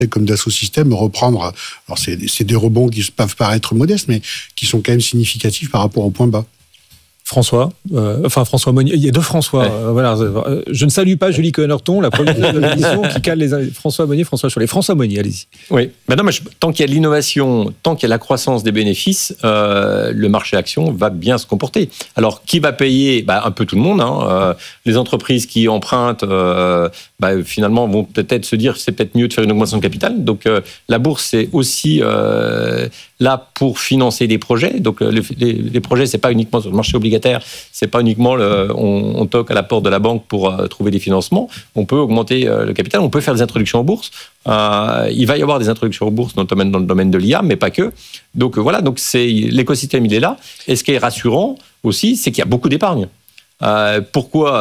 comme Dassault Systèmes reprendre. Alors c'est des rebonds qui peuvent paraître modestes, mais qui sont quand même significatifs par rapport au point bas. François Monnier, il y a deux François. Voilà. Je ne salue pas Julie Cohen-Horton, la première de l'émission qui cale les François Monnier, François Chollet. François Monnier, allez-y. Oui, non, mais tant qu'il y a de l'innovation, tant qu'il y a la croissance des bénéfices, le marché action va bien se comporter. Alors, qui va payer ? Un peu tout le monde. Les entreprises qui empruntent, finalement, vont peut-être se dire que c'est peut-être mieux de faire une augmentation de capital. Donc, la bourse, c'est aussi là pour financer des projets. Donc, les projets, c'est pas uniquement sur le marché obligataire. C'est pas uniquement on toque à la porte de la banque pour trouver des financements. On peut augmenter le capital, on peut faire des introductions en bourse. Il va y avoir des introductions en bourse, notamment dans le domaine de l'IA, mais pas que. Donc voilà, l'écosystème il est là. Et ce qui est rassurant aussi, c'est qu'il y a beaucoup d'épargne. Pourquoi ?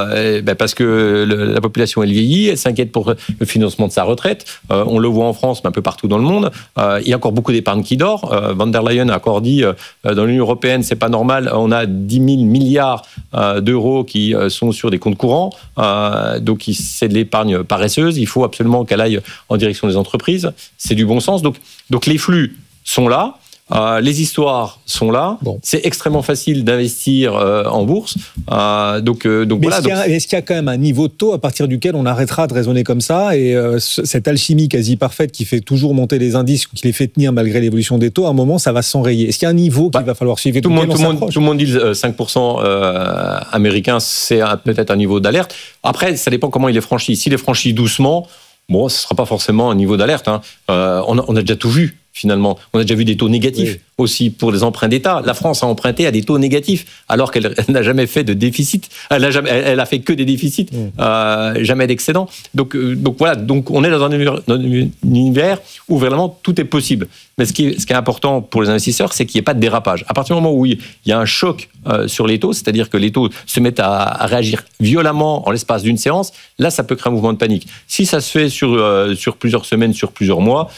Parce que la population elle vieillit, elle s'inquiète pour le financement de sa retraite. On le voit en France, mais un peu partout dans le monde. Il y a encore beaucoup d'épargne qui dort. Van der Leyen a encore dit dans l'Union européenne, c'est pas normal. On a 10 000 milliards d'euros qui sont sur des comptes courants. Donc c'est de l'épargne paresseuse. Il faut absolument qu'elle aille en direction des entreprises. C'est du bon sens. Donc les flux sont là. Les histoires sont là. Bon. C'est extrêmement facile d'investir en bourse. Donc voilà. Est-ce qu'il y a quand même un niveau de taux à partir duquel on arrêtera de raisonner comme ça et cette alchimie quasi parfaite qui fait toujours monter les indices, qui les fait tenir malgré l'évolution des taux, à un moment, ça va s'enrayer. Est-ce qu'il y a un niveau qu'il va falloir suivre ? Tout le monde dit 5% américain, c'est peut-être un niveau d'alerte. Après, ça dépend comment il est franchi. S'il est franchi doucement, ce ne sera pas forcément un niveau d'alerte. On a déjà tout vu. Finalement, on a déjà vu des taux négatifs aussi pour les emprunts d'État. La France a emprunté à des taux négatifs alors qu'elle n'a jamais fait de déficit. Elle a fait que des déficits, jamais d'excédent. Donc voilà. Donc on est dans un univers où vraiment tout est possible. Mais ce qui est important pour les investisseurs, c'est qu'il n'y ait pas de dérapage. À partir du moment où il y a un choc sur les taux, c'est-à-dire que les taux se mettent à réagir violemment en l'espace d'une séance, là, ça peut créer un mouvement de panique. Si ça se fait sur plusieurs semaines, sur plusieurs mois,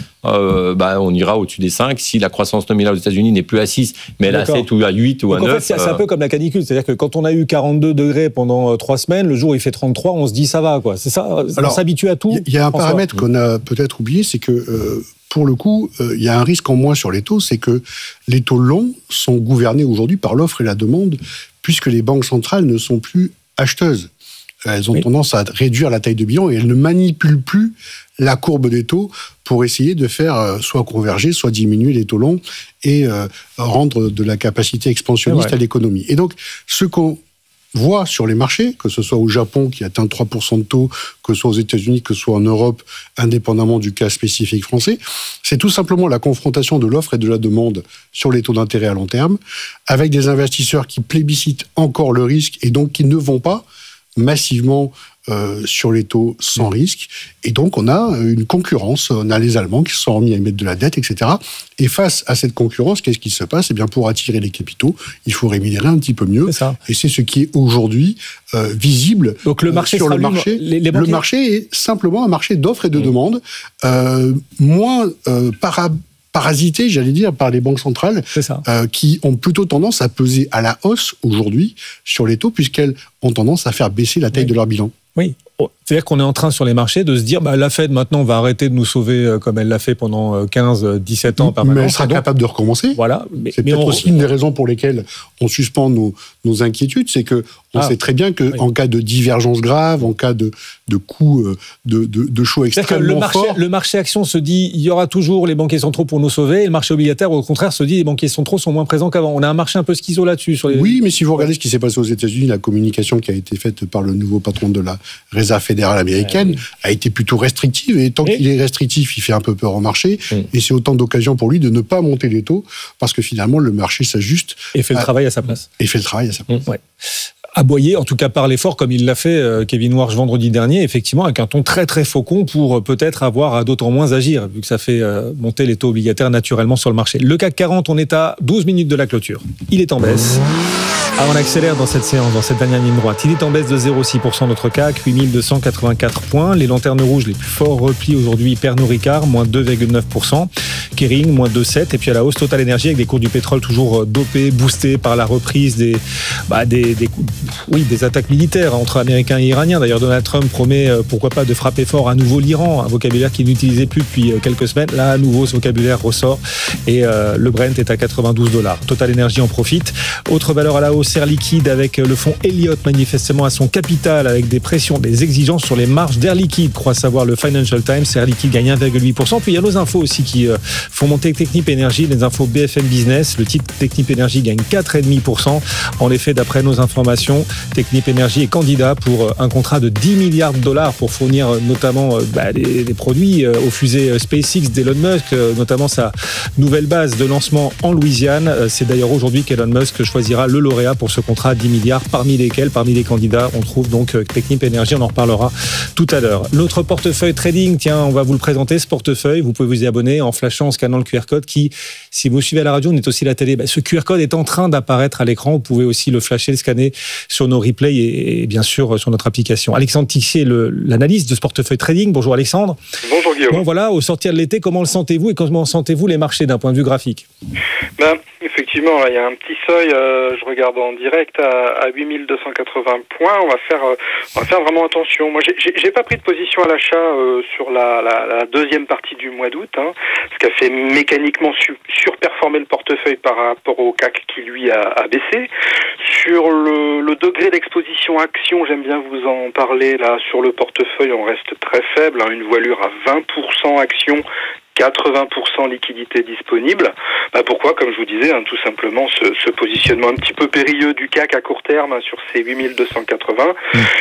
on ira au-dessus des 5. Si la croissance nominale aux États-Unis n'est plus à 6, mais elle est à 7 ou à 8 ou à 9. En fait, c'est un peu comme la canicule. C'est-à-dire que quand on a eu 42 degrés pendant 3 semaines, le jour où il fait 33, on se dit ça va, quoi. C'est ça. Alors, on s'habitue à tout. Il y a un paramètre qu'on a peut-être oublié, c'est que pour le coup, il y a un risque en moins sur les taux, c'est que les taux longs sont gouvernés aujourd'hui par l'offre et la demande, puisque les banques centrales ne sont plus acheteuses. Elles ont tendance à réduire la taille de bilan et elles ne manipulent plus la courbe des taux pour essayer de faire soit converger, soit diminuer les taux longs et rendre de la capacité expansionniste à l'économie. Et donc, ce qu'on voit sur les marchés, que ce soit au Japon qui atteint 3% de taux, que ce soit aux États-Unis, que ce soit en Europe, indépendamment du cas spécifique français, c'est tout simplement la confrontation de l'offre et de la demande sur les taux d'intérêt à long terme, avec des investisseurs qui plébiscitent encore le risque et donc qui ne vont pas massivement sur les taux sans risque. Et donc, on a une concurrence. On a les Allemands qui se sont remis à émettre de la dette, etc. Et face à cette concurrence, qu'est-ce qui se passe ? Eh bien, pour attirer les capitaux, il faut rémunérer un petit peu mieux. C'est ça. Et c'est ce qui est aujourd'hui visible. Donc, le marché sur le marché. Le marché est simplement un marché d'offres et de demandes, moins parasités, j'allais dire, par les banques centrales, qui ont plutôt tendance à peser à la hausse aujourd'hui sur les taux, puisqu'elles ont tendance à faire baisser la taille de leur bilan. Oui. C'est-à-dire qu'on est en train sur les marchés de se dire la Fed maintenant va arrêter de nous sauver comme elle l'a fait pendant 15-17 ans permanent. Mais elle sera capable de recommencer. Voilà. C'est peut-être aussi une des raisons pour lesquelles on suspend nos inquiétudes, c'est que on sait très bien qu'en cas de divergence grave, en cas de coup de chaud extrêmement fort... Le marché action se dit il y aura toujours les banquiers centraux pour nous sauver, et le marché obligataire au contraire se dit les banquiers centraux sont moins présents qu'avant. On a un marché un peu schizo là-dessus. Oui, mais si vous regardez ce qui s'est passé aux États-Unis, la communication qui a été faite par le nouveau patron de la Réserve fédérale américaine a été plutôt restrictive, et tant qu'il est restrictif, il fait un peu peur au marché, et c'est autant d'occasions pour lui de ne pas monter les taux, parce que finalement le marché s'ajuste. Et fait le travail à sa place. Ouais. Aboyer, en tout cas par l'effort, comme il l'a fait Kevin Warsh vendredi dernier, effectivement, avec un ton très très faucon pour peut-être avoir à d'autant moins agir, vu que ça fait monter les taux obligataires naturellement sur le marché. Le CAC 40, on est à 12 minutes de la clôture. Il est en baisse. On accélère dans cette séance, dans cette dernière ligne droite. Il est en baisse de 0,6% notre CAC, 8284 points. Les lanternes rouges les plus forts replis aujourd'hui, Pernod Ricard, moins 2,9%. Kering, moins 2,7%. Et puis à la hausse, Total Energy avec des cours du pétrole toujours dopés, boostés par la reprise des attaques militaires entre Américains et Iraniens. D'ailleurs, Donald Trump promet, pourquoi pas, de frapper fort à nouveau l'Iran, un vocabulaire qu'il n'utilisait plus depuis quelques semaines. Là, à nouveau, ce vocabulaire ressort et le Brent est à $92. Total Energy en profite. Autre valeur à la hausse, Air Liquide avec le fonds Elliott manifestement à son capital avec des pressions, des exigences sur les marges d'Air Liquide, croit savoir le Financial Times. Air Liquide gagne 1,8%. Puis il y a nos infos aussi qui font monter Technip Energy, les infos BFM Business. Le titre Technip Energy gagne 4,5%. En effet, d'après nos informations, Technip Energy est candidat pour un contrat de $10 milliards pour fournir notamment des produits aux fusées SpaceX d'Elon Musk, notamment sa nouvelle base de lancement en Louisiane. C'est d'ailleurs aujourd'hui qu'Elon Musk choisira le lauréat pour ce contrat à 10 milliards, parmi les candidats, on trouve donc Technip Energy, on en reparlera tout à l'heure. Notre portefeuille trading, tiens, on va vous le présenter, ce portefeuille, vous pouvez vous y abonner en flashant, en scannant le QR code qui, si vous suivez à la radio, on est aussi à la télé, ce QR code est en train d'apparaître à l'écran, vous pouvez aussi le flasher, le scanner sur nos replays et bien sûr sur notre application. Alexandre Tixier, l'analyste de ce portefeuille trading. Bonjour Alexandre. Bonjour Guillaume. Bon voilà, au sortir de l'été, comment le sentez-vous et comment sentez-vous les marchés d'un point de vue graphique ? Effectivement, là, il y a un petit seuil, je regarde en direct à 8280 points. On va faire vraiment attention. Moi, j'ai pas pris de position à l'achat sur la deuxième partie du mois d'août, ce qui a fait mécaniquement surperformer le portefeuille par rapport au CAC qui lui a baissé. Sur le degré d'exposition action, j'aime bien vous en parler là. Sur le portefeuille, on reste très faible, une voilure à 20% action. 80% liquidité disponible. Pourquoi ? Comme je vous disais, tout simplement ce positionnement un petit peu périlleux du CAC à court terme sur ces 8280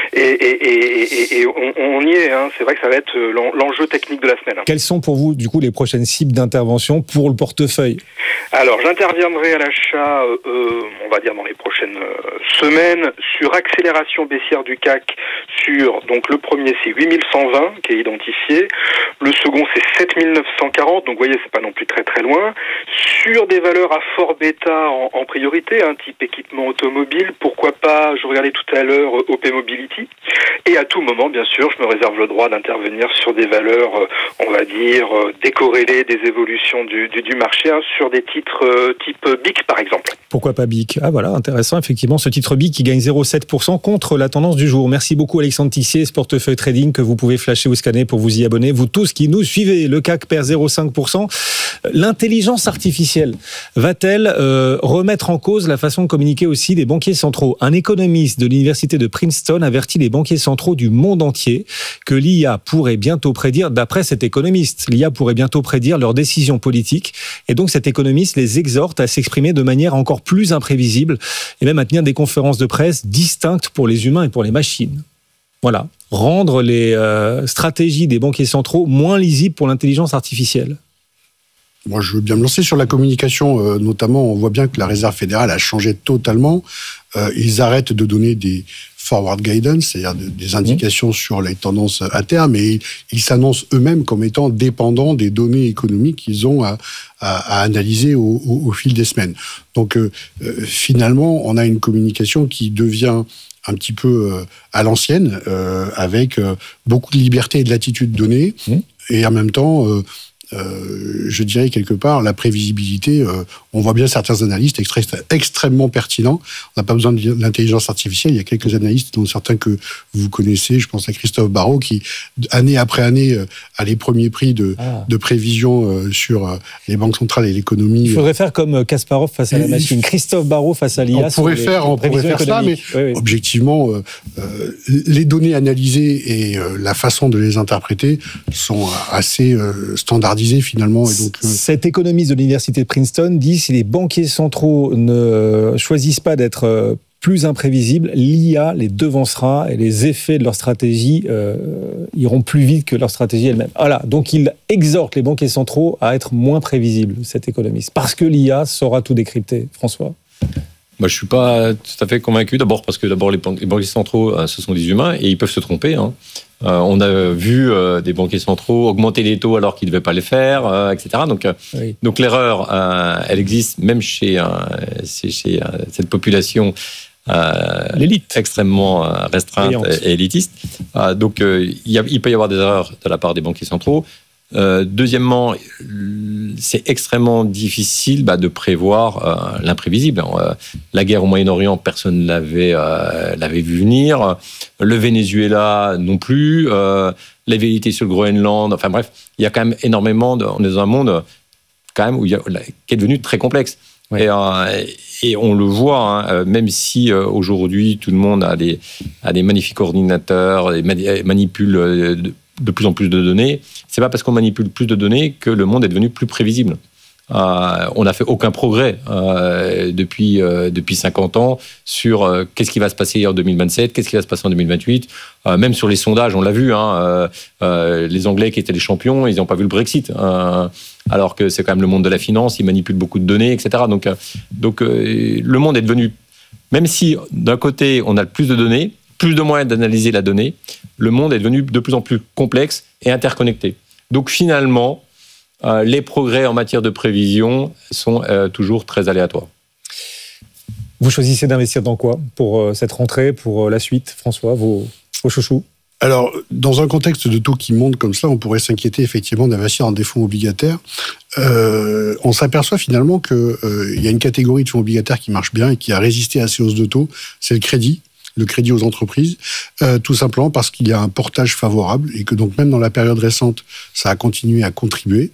et on y est. C'est vrai que ça va être l'enjeu technique de la semaine. Quelles sont pour vous du coup les prochaines cibles d'intervention pour le portefeuille ? Alors j'interviendrai à l'achat, on va dire dans les prochaines semaines, sur accélération baissière du CAC sur, donc le premier c'est 8120 qui est identifié, le second c'est 7940, donc vous voyez c'est pas non plus très très loin, sur des valeurs à fort bêta en priorité, type équipement automobile, pourquoi pas, je regardais tout à l'heure OP Mobility, et à tout moment bien sûr je me réserve le droit d'intervenir sur des valeurs, on va dire, décorrélées des évolutions du marché, sur des titres type BIC par exemple. Pourquoi pas BIC ? Voilà, intéressant effectivement ce titre BIC qui gagne 0,7% contre la tendance du jour. Merci beaucoup Alexandre Tixier, ce portefeuille trading que vous pouvez flasher ou scanner pour vous y abonner, vous tous qui nous suivez. Le CAC perd 0,5%. L'intelligence artificielle va-t-elle remettre en cause la façon de communiquer aussi des banquiers centraux ? Un économiste de l'université de Princeton avertit les banquiers centraux du monde entier que l'IA pourrait bientôt prédire, d'après cet économiste, l'IA pourrait bientôt prédire leurs décisions politiques. Et donc cet économiste les exhorte à s'exprimer de manière encore plus imprévisible et même à tenir des conférences de presse distinctes pour les humains et pour les machines. Voilà, rendre les stratégies des banquiers centraux moins lisibles pour l'intelligence artificielle. Moi, je veux bien me lancer sur la communication. Notamment, on voit bien que la Réserve fédérale a changé totalement. Ils arrêtent de donner des forward guidance, c'est-à-dire des indications sur les tendances à terme, et ils s'annoncent eux-mêmes comme étant dépendants des données économiques qu'ils ont à analyser au fil des semaines. Donc, finalement, on a une communication qui devient un petit peu à l'ancienne, avec beaucoup de liberté et de latitude donnée, et en même temps, je dirais quelque part, la prévisibilité, on voit bien certains analystes extrêmement pertinents. On n'a pas besoin de l'intelligence artificielle. Il y a quelques analystes, dont certains que vous connaissez, je pense à Christophe Barrault, qui, année après année, a les premiers prix de prévision sur les banques centrales et l'économie. Il faudrait faire comme Kasparov face à la machine, Christophe Barrault face à l'IA. On pourrait faire ça, mais oui. Objectivement, les données analysées et la façon de les interpréter sont assez standardisées finalement. Et donc, cet économiste de l'université de Princeton dit si les banquiers centraux ne choisissent pas d'être plus imprévisibles, l'IA les devancera et les effets de leur stratégie iront plus vite que leur stratégie elle-même. Voilà, donc il exhorte les banquiers centraux à être moins prévisibles, cet économiste, parce que l'IA saura tout décrypter. François ? Moi, je suis pas tout à fait convaincu. D'abord parce que les banquiers centraux, ce sont des humains et ils peuvent se tromper. On a vu des banquiers centraux augmenter les taux alors qu'ils ne devaient pas les faire, etc. Donc l'erreur, elle existe même chez cette population l'élite extrêmement restreinte et élitiste. Il peut y avoir des erreurs de la part des banquiers centraux. Deuxièmement, c'est extrêmement difficile de prévoir l'imprévisible. La guerre au Moyen-Orient, personne ne l'avait vu venir. Le Venezuela non plus. La vérité sur le Groenland. Enfin bref, il y a quand même énormément. On est dans un monde quand même qui est devenu très complexe. Ouais. Et on le voit, même si aujourd'hui tout le monde a des magnifiques ordinateurs, et manipule de plus en plus de données, c'est pas parce qu'on manipule plus de données que le monde est devenu plus prévisible. On n'a fait aucun progrès depuis 50 ans sur qu'est-ce qui va se passer en 2027, qu'est-ce qui va se passer en 2028. Même sur les sondages, on l'a vu, les Anglais qui étaient les champions, ils n'ont pas vu le Brexit. Alors que c'est quand même le monde de la finance, ils manipulent beaucoup de données, etc. Donc le monde est devenu, même si d'un côté on a plus de données, plus de moyens d'analyser la donnée, le monde est devenu de plus en plus complexe et interconnecté. Donc finalement, les progrès en matière de prévision sont toujours très aléatoires. Vous choisissez d'investir dans quoi pour cette rentrée, pour la suite, François, vos chouchous? Alors, dans un contexte de taux qui monte comme ça, on pourrait s'inquiéter effectivement d'investir dans des fonds obligataires. On s'aperçoit finalement qu'il y a une catégorie de fonds obligataires qui marche bien et qui a résisté à ces hausses de taux, c'est le crédit aux entreprises, tout simplement parce qu'il y a un portage favorable et que donc même dans la période récente, ça a continué à contribuer.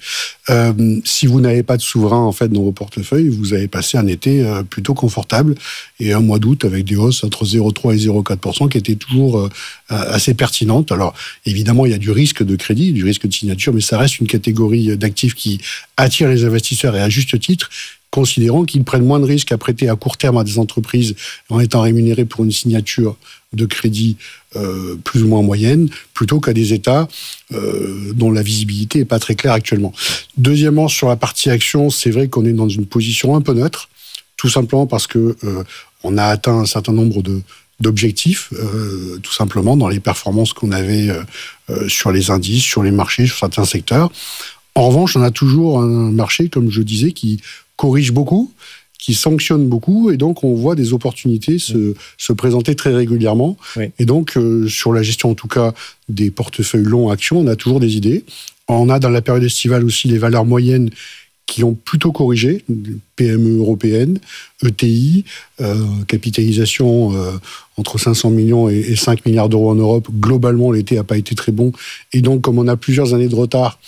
Si vous n'avez pas de souverain en fait dans vos portefeuilles, vous avez passé un été plutôt confortable et un mois d'août avec des hausses entre 0,3 et 0,4% qui étaient toujours assez pertinentes. Alors évidemment, il y a du risque de crédit, du risque de signature, mais ça reste une catégorie d'actifs qui attire les investisseurs et à juste titre, considérant qu'ils prennent moins de risques à prêter à court terme à des entreprises en étant rémunérés pour une signature de crédit plus ou moins moyenne, plutôt qu'à des États dont la visibilité n'est pas très claire actuellement. Deuxièmement, sur la partie action, c'est vrai qu'on est dans une position un peu neutre, tout simplement parce que on a atteint un certain nombre d'objectifs, tout simplement, dans les performances qu'on avait sur les indices, sur les marchés, sur certains secteurs. En revanche, on a toujours un marché, comme je disais, qui corrige beaucoup, qui sanctionne beaucoup, et donc on voit des opportunités se présenter très régulièrement. Oui. Et donc, sur la gestion, en tout cas, des portefeuilles longs actions, on a toujours des idées. On a dans la période estivale aussi les valeurs moyennes qui ont plutôt corrigé, PME européennes, ETI, capitalisation entre 500 millions et 5 milliards d'euros en Europe. Globalement, l'été n'a pas été très bon. Et donc, comme on a plusieurs années de retard,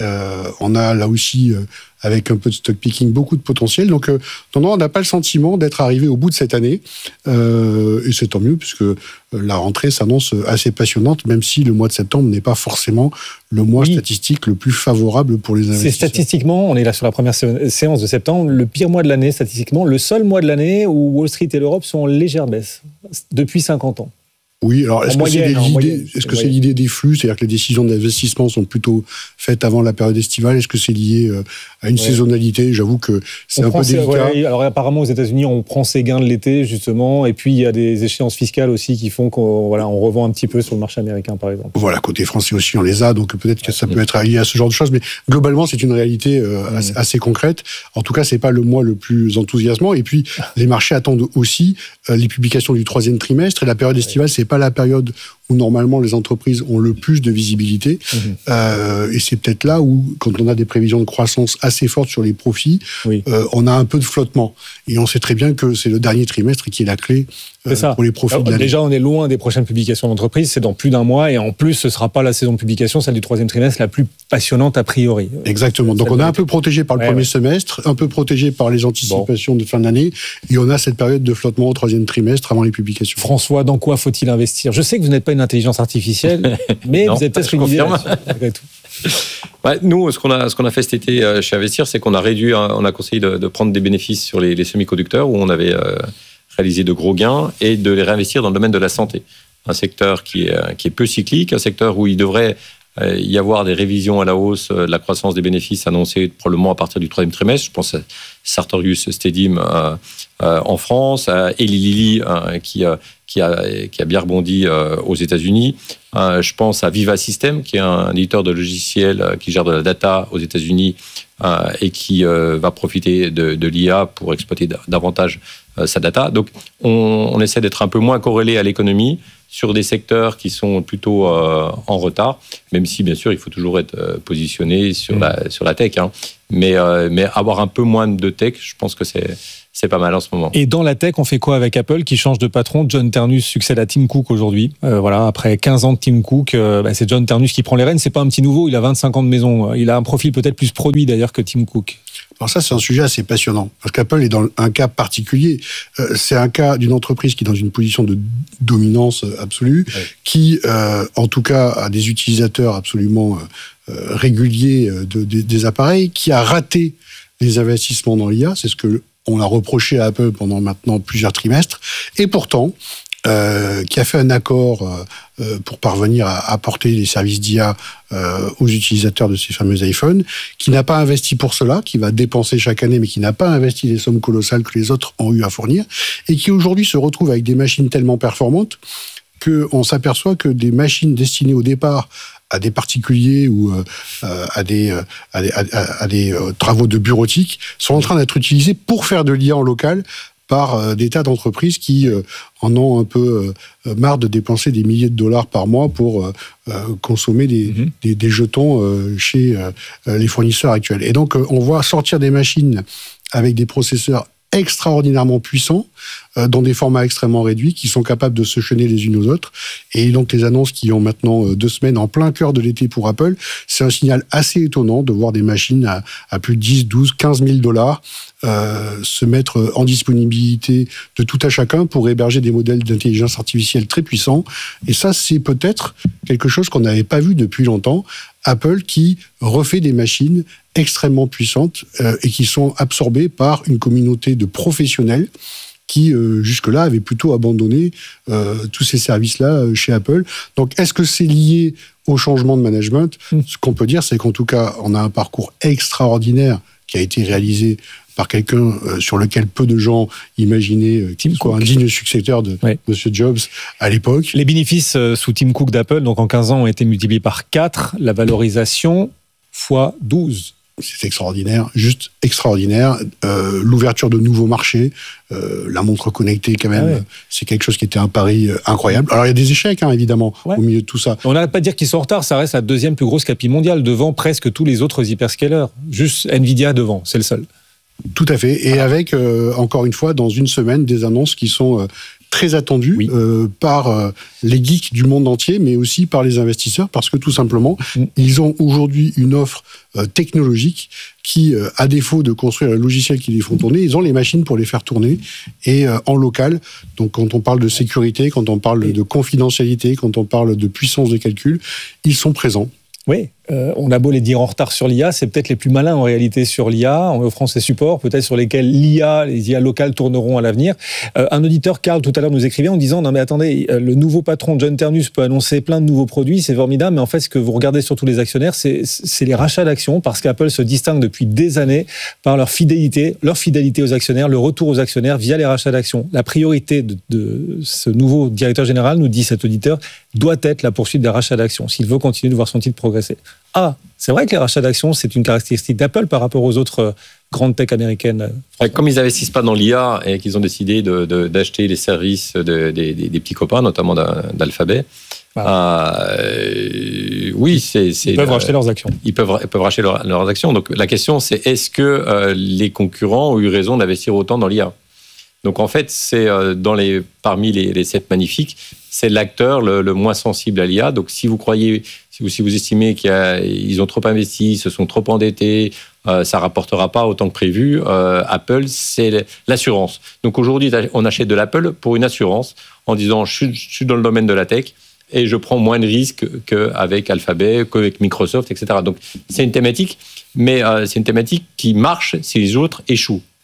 on a là aussi, avec un peu de stock picking, beaucoup de potentiel. Donc, on n'a pas le sentiment d'être arrivé au bout de cette année. Et c'est tant mieux, puisque la rentrée s'annonce assez passionnante, même si le mois de septembre n'est pas forcément le mois statistique le plus favorable pour les investisseurs. C'est statistiquement, on est là sur la première séance de septembre, le pire mois de l'année statistiquement, le seul mois de l'année où Wall Street et l'Europe sont en légère baisse, depuis 50 ans. Oui, alors est-ce que c'est l'idée des flux, c'est-à-dire que les décisions d'investissement sont plutôt faites avant la période estivale? Est-ce que c'est lié à une saisonnalité? J'avoue que c'est un peu délicat. Alors apparemment aux États-Unis, on prend ses gains de l'été justement, et puis il y a des échéances fiscales aussi qui font qu'on revend un petit peu sur le marché américain, par exemple. Voilà, côté français aussi, on les a, donc peut-être que ça peut être lié à ce genre de choses, mais globalement, c'est une réalité assez concrète. En tout cas, c'est pas le mois le plus enthousiasmant. Et puis, les marchés attendent aussi les publications du troisième trimestre, et la période estivale, c'est pas la période où normalement les entreprises ont le plus de visibilité. Et c'est peut-être là où, quand on a des prévisions de croissance assez fortes sur les profits, on a un peu de flottement. Et on sait très bien que c'est le dernier trimestre qui est la clé pour les profits de l'année. Déjà, on est loin des prochaines publications d'entreprise, c'est dans plus d'un mois, et en plus, ce ne sera pas la saison de publication, celle du troisième trimestre, la plus passionnante a priori. Exactement. Donc on est un peu protégé par le premier semestre, un peu protégé par les anticipations de fin d'année, et on a cette période de flottement au troisième trimestre avant les publications. François, dans quoi faut-il investir? Je sais que vous n'êtes pas une intelligence artificielle, mais non, vous êtes peut-être une idée malgré tout. Nous, ce qu'on a fait cet été chez Investir, c'est qu'on a réduit, on a conseillé de prendre des bénéfices sur les semi-conducteurs où on avait réalisé de gros gains et de les réinvestir dans le domaine de la santé. Un secteur qui est peu cyclique, un secteur où il devrait y avoir des révisions à la hausse de la croissance des bénéfices annoncées probablement à partir du 3e trimestre. Je pense à Sartorius Stedim en France, à Eli Lilly qui a bien rebondi aux États-Unis. Je pense à Viva Systems, qui est un éditeur de logiciels qui gère de la data aux États-Unis et qui va profiter de l'IA pour exploiter davantage sa data. Donc, on essaie d'être un peu moins corrélé à l'économie sur des secteurs qui sont plutôt en retard, même si, bien sûr, il faut toujours être positionné sur la tech. Mais avoir un peu moins de tech, je pense que c'est pas mal en ce moment. Et dans la tech, on fait quoi avec Apple qui change de patron? John Ternus succède à Tim Cook aujourd'hui. Après 15 ans de Tim Cook, c'est John Ternus qui prend les rênes. C'est pas un petit nouveau, il a 25 ans de maison. Il a un profil peut-être plus produit d'ailleurs que Tim Cook. Alors ça, c'est un sujet assez passionnant, parce qu'Apple est dans un cas particulier. C'est un cas d'une entreprise qui est dans une position de dominance absolue, qui, en tout cas, a des utilisateurs absolument réguliers des appareils, qui a raté les investissements dans l'IA. C'est ce que on a reproché à Apple pendant maintenant plusieurs trimestres, et pourtant, qui a fait un accord pour parvenir à apporter les services d'IA aux utilisateurs de ces fameux iPhones, qui n'a pas investi pour cela, qui va dépenser chaque année, mais qui n'a pas investi les sommes colossales que les autres ont eu à fournir, et qui aujourd'hui se retrouve avec des machines tellement performantes qu'on s'aperçoit que des machines destinées au départ à des particuliers ou à des travaux de bureautique sont en train d'être utilisés pour faire de l'IA en local par des tas d'entreprises qui en ont un peu marre de dépenser des milliers de dollars par mois pour consommer des jetons chez les fournisseurs actuels. Et donc, on voit sortir des machines avec des processeurs extraordinairement puissants, dans des formats extrêmement réduits, qui sont capables de se chaîner les unes aux autres. Et donc, les annonces qui ont maintenant 2 semaines en plein cœur de l'été pour Apple, c'est un signal assez étonnant de voir des machines à plus de 10, 12, 15 000 dollars se mettre en disponibilité de tout à chacun pour héberger des modèles d'intelligence artificielle très puissants. Et ça, c'est peut-être quelque chose qu'on n'avait pas vu depuis longtemps. Apple qui refait des machines extrêmement puissantes et qui sont absorbées par une communauté de professionnels qui, jusque-là, avaient plutôt abandonné tous ces services-là chez Apple. Donc, est-ce que c'est lié au changement de management? Ce qu'on peut dire, c'est qu'en tout cas, on a un parcours extraordinaire qui a été réalisé par quelqu'un sur lequel peu de gens imaginaient qu'il soit un digne successeur de M. Jobs à l'époque. Les bénéfices sous Tim Cook d'Apple, donc en 15 ans, ont été multipliés par 4, la valorisation fois 12. C'est extraordinaire, juste extraordinaire. L'ouverture de nouveaux marchés, la montre connectée quand même, c'est quelque chose qui était un pari incroyable. Alors il y a des échecs, évidemment, au milieu de tout ça. On n'arrête pas de dire qu'ils sont en retard, ça reste la 2e plus grosse capi mondiale, devant presque tous les autres hyperscalers. Juste Nvidia devant, c'est le seul. Tout à fait. Et avec, encore une fois, dans une semaine, des annonces qui sont très attendues par les geeks du monde entier, mais aussi par les investisseurs, parce que tout simplement, ils ont aujourd'hui une offre technologique qui, à défaut de construire le logiciel qui les font tourner, ils ont les machines pour les faire tourner, et en local. Donc quand on parle de sécurité, quand on parle de confidentialité, quand on parle de puissance de calcul, ils sont présents. Oui, on a beau les dire en retard sur l'IA, c'est peut-être les plus malins en réalité sur l'IA, en offrant ces supports, peut-être sur lesquels les IA locales tourneront à l'avenir. Un auditeur, Karl, tout à l'heure nous écrivait en disant « Non mais attendez, le nouveau patron John Ternus peut annoncer plein de nouveaux produits, c'est formidable, mais en fait ce que vous regardez surtout les actionnaires, c'est les rachats d'actions, parce qu'Apple se distingue depuis des années par leur fidélité aux actionnaires, le retour aux actionnaires via les rachats d'actions. La priorité de ce nouveau directeur général, nous dit cet auditeur, doit être la poursuite des rachats d'actions, s'il veut continuer de voir son titre progresser. Ah, c'est vrai que les rachats d'actions, c'est une caractéristique d'Apple par rapport aux autres grandes tech américaines. Comme ils n'investissent pas dans l'IA et qu'ils ont décidé d'acheter les services des petits copains, notamment d'Alphabet, oui, ils peuvent racheter leurs actions. Ils peuvent racheter leurs actions. Donc la question, c'est est-ce que les concurrents ont eu raison d'investir autant dans l'IA? Donc en fait, c'est parmi les 7 magnifiques, c'est l'acteur le moins sensible à l'IA. Donc si vous croyez, si vous estimez qu'ils ont trop investi, se sont trop endettés, ça rapportera pas autant que prévu, Apple, c'est l'assurance. Donc aujourd'hui, on achète de l'Apple pour une assurance en disant je suis dans le domaine de la tech et je prends moins de risques qu'avec Alphabet, qu'avec Microsoft, etc. Donc c'est une thématique, mais c'est une thématique qui marche si les autres échouent.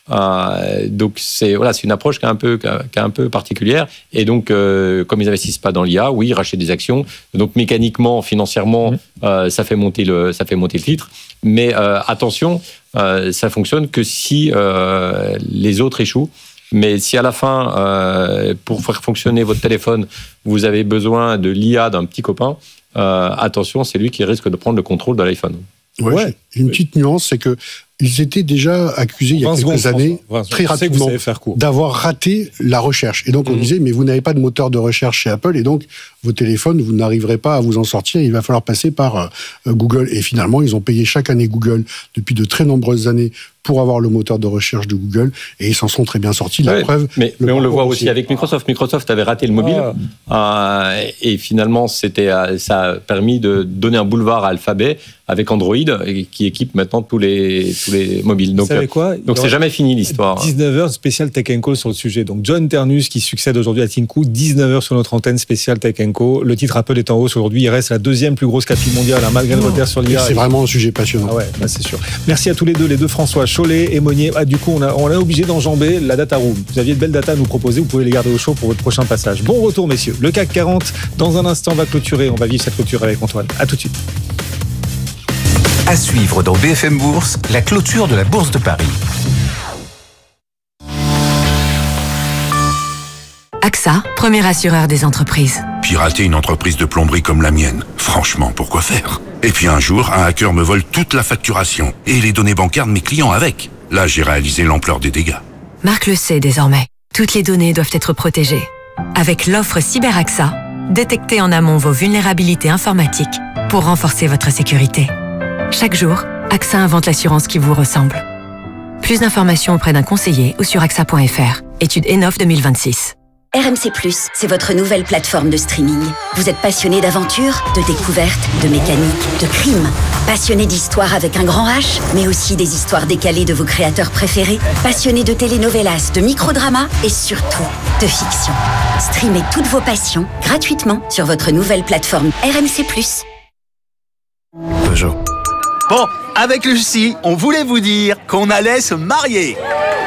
Donc c'est une approche qui est un peu particulière. Et donc, comme ils n'investissent pas dans l'IA, oui, ils rachètent des actions. Donc mécaniquement, financièrement, ça fait monter le titre. Mais attention, ça fonctionne que si les autres échouent. Mais si à la fin, pour faire fonctionner votre téléphone, vous avez besoin de l'IA d'un petit copain, attention, c'est lui qui risque de prendre le contrôle de l'iPhone. Ouais. Une petite nuance, c'est que ils étaient déjà accusés il y a quelques années, très rapidement, d'avoir raté la recherche. Et donc on disait, mais vous n'avez pas de moteur de recherche chez Apple, et donc vos téléphones, vous n'arriverez pas à vous en sortir, il va falloir passer par Google. Et finalement, ils ont payé chaque année Google depuis de très nombreuses années pour avoir le moteur de recherche de Google, et ils s'en sont très bien sortis. La preuve. Mais on le voit aussi avec Microsoft. Microsoft avait raté le mobile, et finalement, ça a permis de donner un boulevard à Alphabet avec Android, qui équipe maintenant tous les mobiles. Donc, vous savez quoi ? Donc c'est jamais fini l'histoire. 19h spécial Tech & Co sur le sujet. Donc John Ternus qui succède aujourd'hui à Tim Cook, 19h sur notre antenne spéciale Tech & Co. Le titre Apple est en hausse aujourd'hui. Il reste la deuxième plus grosse capitale mondiale, malgré le retard sur l'IA. C'est vraiment un sujet passionnant. Ah ouais, c'est sûr. Merci à tous les deux François, Chollet et Monnier. Du coup, on est obligé d'enjamber la data room. Vous aviez de belles data à nous proposer. Vous pouvez les garder au chaud pour votre prochain passage. Bon retour, messieurs. Le CAC 40, dans un instant, va clôturer. On va vivre cette clôture avec Antoine. À tout de suite. À suivre dans BFM Bourse, la clôture de la Bourse de Paris. AXA, premier assureur des entreprises. Pirater une entreprise de plomberie comme la mienne, franchement, pourquoi faire ? Et puis un jour, un hacker me vole toute la facturation et les données bancaires de mes clients avec. Là, j'ai réalisé l'ampleur des dégâts. Marc le sait désormais. Toutes les données doivent être protégées. Avec l'offre CyberAXA, détectez en amont vos vulnérabilités informatiques pour renforcer votre sécurité. Chaque jour, AXA invente l'assurance qui vous ressemble. Plus d'informations auprès d'un conseiller ou sur axa.fr. Étude ENOF 2026. RMC+, c'est votre nouvelle plateforme de streaming. Vous êtes passionné d'aventure, de découverte, de mécanique, de crime. Passionné d'histoire avec un grand H, mais aussi des histoires décalées de vos créateurs préférés. Passionné de telenovelas, de microdramas et surtout de fiction. Streamez toutes vos passions gratuitement sur votre nouvelle plateforme RMC+. Peugeot. Bon, avec Lucie, on voulait vous dire qu'on allait se marier.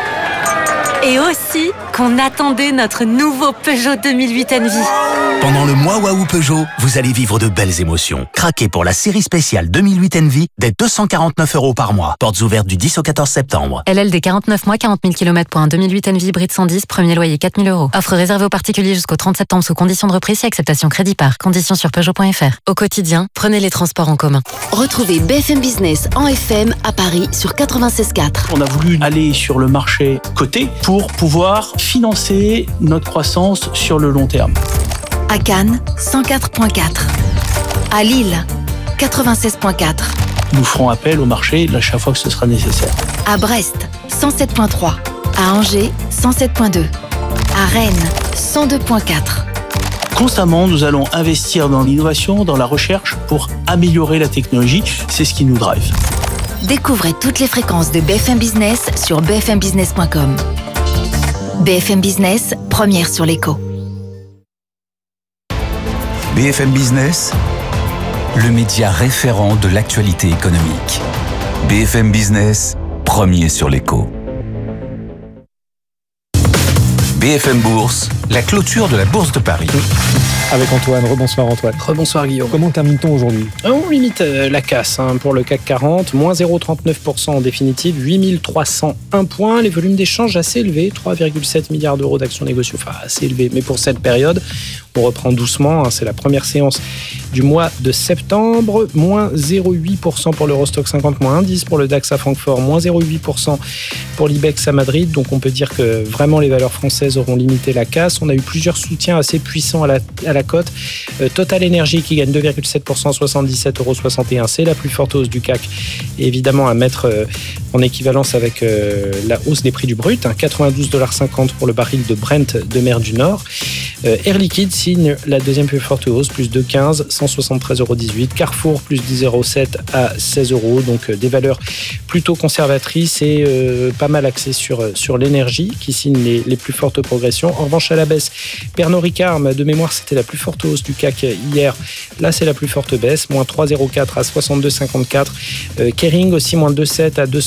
Et aussi qu'on attendait notre nouveau Peugeot 2008 Envy. Pendant le mois Waouh Peugeot, vous allez vivre de belles émotions. Craquez pour la série spéciale 2008 Envy dès 249 € par mois. Portes ouvertes du 10 au 14 septembre. LLD 49 mois, 40 000 km pour un 2008 Envy hybride 110, premier loyer 4 000 €. Offre réservée aux particuliers jusqu'au 30 septembre sous conditions de reprise et acceptation crédit par. Conditions sur Peugeot.fr. Au quotidien, prenez les transports en commun. Retrouvez BFM Business en FM à Paris sur 96.4. On a voulu aller sur le marché coté pour pouvoir financer notre croissance sur le long terme. À Cannes, 104.4. À Lille, 96.4. Nous ferons appel au marché à chaque fois que ce sera nécessaire. À Brest, 107.3. À Angers, 107.2. À Rennes, 102.4. Constamment, nous allons investir dans l'innovation, dans la recherche pour améliorer la technologie. C'est ce qui nous drive. Découvrez toutes les fréquences de BFM Business sur bfmbusiness.com. BFM Business, première sur l'écho. BFM Business, le média référent de l'actualité économique. BFM Business, premier sur l'écho. BFM Bourse, la clôture de la Bourse de Paris. Avec Antoine. Rebonsoir Antoine. Rebonsoir Guillaume. Comment termine-t-on aujourd'hui ? On limite la casse pour le CAC 40, moins 0,39% en définitive, 8301 points. Les volumes d'échange assez élevés, 3,7 milliards d'euros d'actions négociées, enfin assez élevés. Mais pour cette période, on reprend doucement, c'est la première séance du mois de septembre, moins 0,8% pour l'Eurostock 50, moins 1,10 pour le DAX à Francfort, moins 0,8% pour l'IBEX à Madrid. Donc on peut dire que vraiment les valeurs françaises auront limité la casse. On a eu plusieurs soutiens assez puissants à la cote. Total Energy qui gagne 2,7%, 77,61 €. C'est la plus forte hausse du CAC. Et évidemment à mettre en équivalence avec la hausse des prix du brut, 92,50 $ pour le baril de Brent de mer du Nord. Air Liquide signe la deuxième plus forte hausse, plus de 15, 173,18 €. Carrefour, plus 10,07 à 16 €. Donc des valeurs plutôt conservatrices et pas mal axées sur l'énergie qui signe les plus fortes progressions. En revanche, à la baisse, Pernod Ricard, de mémoire, c'était la plus forte hausse du CAC hier. Là, c'est la plus forte baisse, moins 3,04 à 62,54. Kering aussi, moins 2,7 à 200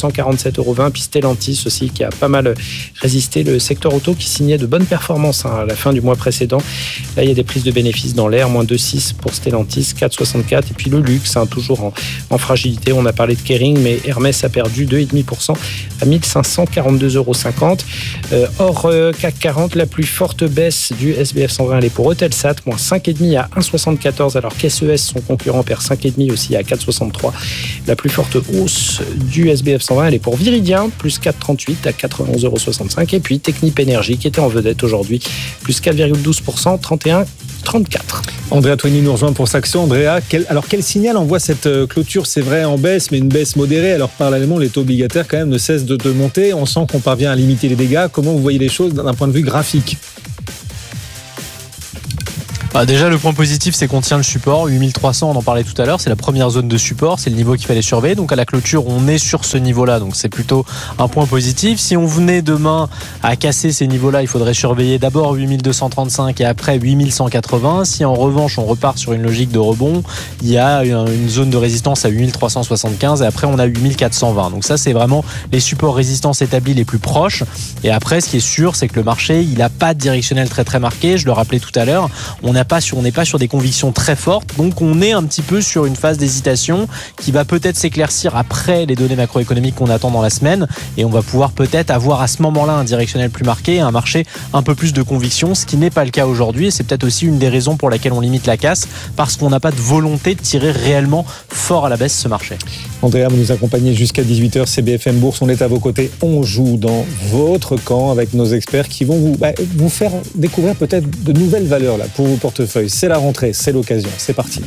147,20 €. Puis Stellantis aussi, qui a pas mal résisté. Le secteur auto qui signait de bonnes performances à la fin du mois précédent. Là, il y a des prises de bénéfices dans l'air, moins 2,6 pour Stellantis, 4,64. Et puis le luxe, toujours en fragilité. On a parlé de Kering, mais Hermès a perdu 2,5% à 1 542,50 €. Hors CAC 40, la plus forte baisse du SBF 120, elle est pour Eutelsat, moins 5,5 à 1,74, alors qu'SES, son concurrent, perd 5,5 aussi à 4,63. La plus forte hausse du SBF 120, elle est pour Viridien, plus 4,38 à 91,65 €. Et puis Technip Energies, qui était en vedette aujourd'hui, plus 4,12%, 31,34. Andrea Twining nous rejoint pour Saxo. Andrea, quel signal envoie cette clôture? C'est vrai, en baisse, mais une baisse modérée. Alors parallèlement, les taux obligataires quand même ne cessent de monter. On sent qu'on parvient à limiter les dégâts. Comment vous voyez les choses d'un point de vue graphique? Déjà, le point positif, c'est qu'on tient le support. 8300, on en parlait tout à l'heure. C'est la première zone de support. C'est le niveau qu'il fallait surveiller. Donc, à la clôture, on est sur ce niveau-là. Donc, c'est plutôt un point positif. Si on venait demain à casser ces niveaux-là, il faudrait surveiller d'abord 8235 et après 8180. Si en revanche, on repart sur une logique de rebond, il y a une zone de résistance à 8375 et après, on a 8420. Donc, ça, c'est vraiment les supports résistance établis les plus proches. Et après, ce qui est sûr, c'est que le marché, il n'a pas de directionnel très, très marqué. Je le rappelais tout à l'heure. On n'est pas sur des convictions très fortes, donc on est un petit peu sur une phase d'hésitation qui va peut-être s'éclaircir après les données macroéconomiques qu'on attend dans la semaine, et on va pouvoir peut-être avoir à ce moment-là un directionnel plus marqué, un marché un peu plus de conviction, ce qui n'est pas le cas aujourd'hui, et c'est peut-être aussi une des raisons pour laquelle on limite la casse, parce qu'on n'a pas de volonté de tirer réellement fort à la baisse ce marché. Andrea, vous nous accompagnez jusqu'à 18h, c'est BFM Bourse, on est à vos côtés, on joue dans votre camp avec nos experts qui vont vous faire découvrir peut-être de nouvelles valeurs là pour vos portefeuilles. C'est la rentrée, c'est l'occasion, c'est parti.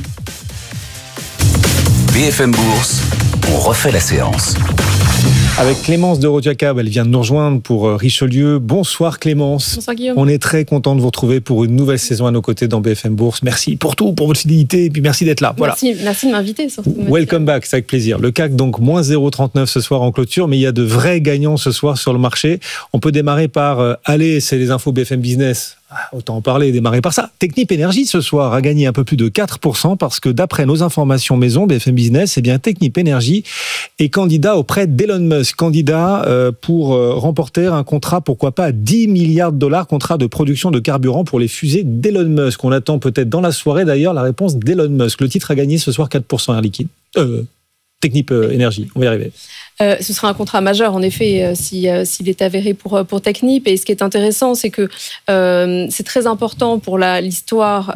BFM Bourse, on refait la séance. Avec Clémence de Rodiaca, elle vient de nous rejoindre pour Richelieu. Bonsoir Clémence. Bonsoir Guillaume. On est très content de vous retrouver pour une nouvelle saison à nos côtés dans BFM Bourse. Merci pour tout, pour votre fidélité et puis merci d'être là. Voilà. Merci de m'inviter. Surtout. Welcome back, c'est avec plaisir. Le CAC donc moins 0,39 ce soir en clôture, mais il y a de vrais gagnants ce soir sur le marché. On peut démarrer par allez, c'est les infos BFM Business. Autant en parler et démarrer par ça. Technip Energies ce soir a gagné un peu plus de 4% parce que d'après nos informations maison BFM Business, Technip Energies est candidat auprès d'Elon Musk, candidat pour remporter un contrat, pourquoi pas, à 10 milliards de dollars, contrat de production de carburant pour les fusées d'Elon Musk. On attend peut-être dans la soirée d'ailleurs la réponse d'Elon Musk. Le titre a gagné ce soir 4% Air Liquide. Technip Energies, on va y arriver. Ce sera un contrat majeur, en effet, s'il est avéré pour Technip. Et ce qui est intéressant, c'est que c'est très important pour l'histoire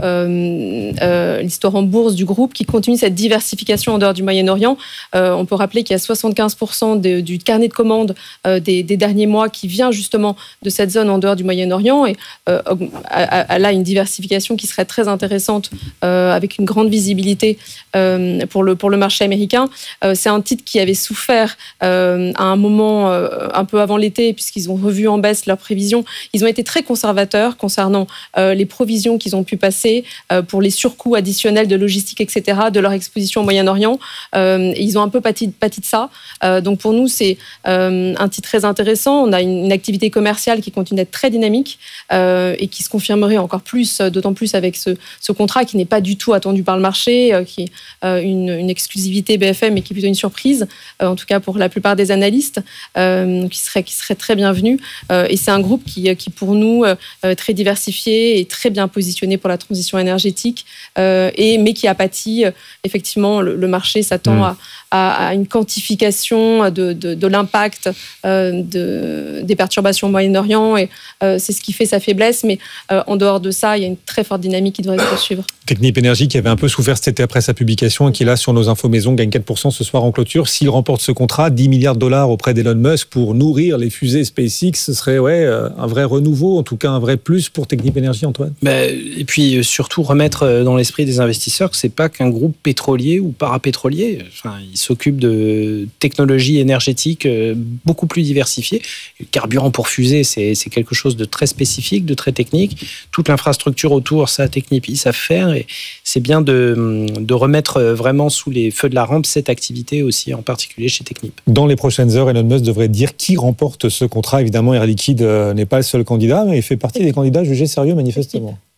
en bourse du groupe qui continue cette diversification en dehors du Moyen-Orient. On peut rappeler qu'il y a 75% du carnet de commandes des derniers mois qui vient justement de cette zone en dehors du Moyen-Orient. Et elle a une diversification qui serait très intéressante avec une grande visibilité pour le marché américain. C'est un titre qui avait souffert à un moment un peu avant l'été, puisqu'ils ont revu en baisse leurs prévisions. Ils ont été très conservateurs concernant les provisions qu'ils ont pu passer pour les surcoûts additionnels de logistique, etc., de leur exposition au Moyen-Orient. Ils ont un peu pâti de ça. Donc pour nous, c'est un titre très intéressant. On a une activité commerciale qui continue d'être très dynamique et qui se confirmerait encore plus, d'autant plus avec ce contrat qui n'est pas du tout attendu par le marché, qui est une exclusivité BFM et qui est plutôt une surprise, en tout cas pour la plupart des analystes, qui serait très bienvenu. Et c'est un groupe qui pour nous, très diversifié et très bien positionné pour la transition énergétique, mais qui a pâti. Effectivement, le marché s'attend à une quantification de l'impact des perturbations au Moyen-Orient, et c'est ce qui fait sa faiblesse. Mais en dehors de ça, il y a une très forte dynamique qui devrait se poursuivre. Technip Energies qui avait un peu souffert cet été après sa publication et qui là sur nos infos maison gagne 4% ce soir en clôture. S'il remporte ce contrat, 10 milliards de dollars auprès d'Elon Musk pour nourrir les fusées SpaceX, ce serait un vrai renouveau, en tout cas un vrai plus pour Technip Energies, Antoine. Et puis surtout remettre dans l'esprit des investisseurs que c'est pas qu'un groupe pétrolier ou parapétrolier. Il s'occupe de technologies énergétiques beaucoup plus diversifiées. Le carburant pour fusée, c'est quelque chose de très spécifique, de très technique. Toute l'infrastructure autour, ça, Technip, ils savent faire. Et c'est bien de remettre vraiment sous les feux de la rampe cette activité aussi, en particulier chez Technip. Dans les prochaines heures, Elon Musk devrait dire qui remporte ce contrat. Évidemment, Air Liquide n'est pas le seul candidat, mais il fait partie des candidats jugés sérieux manifestement.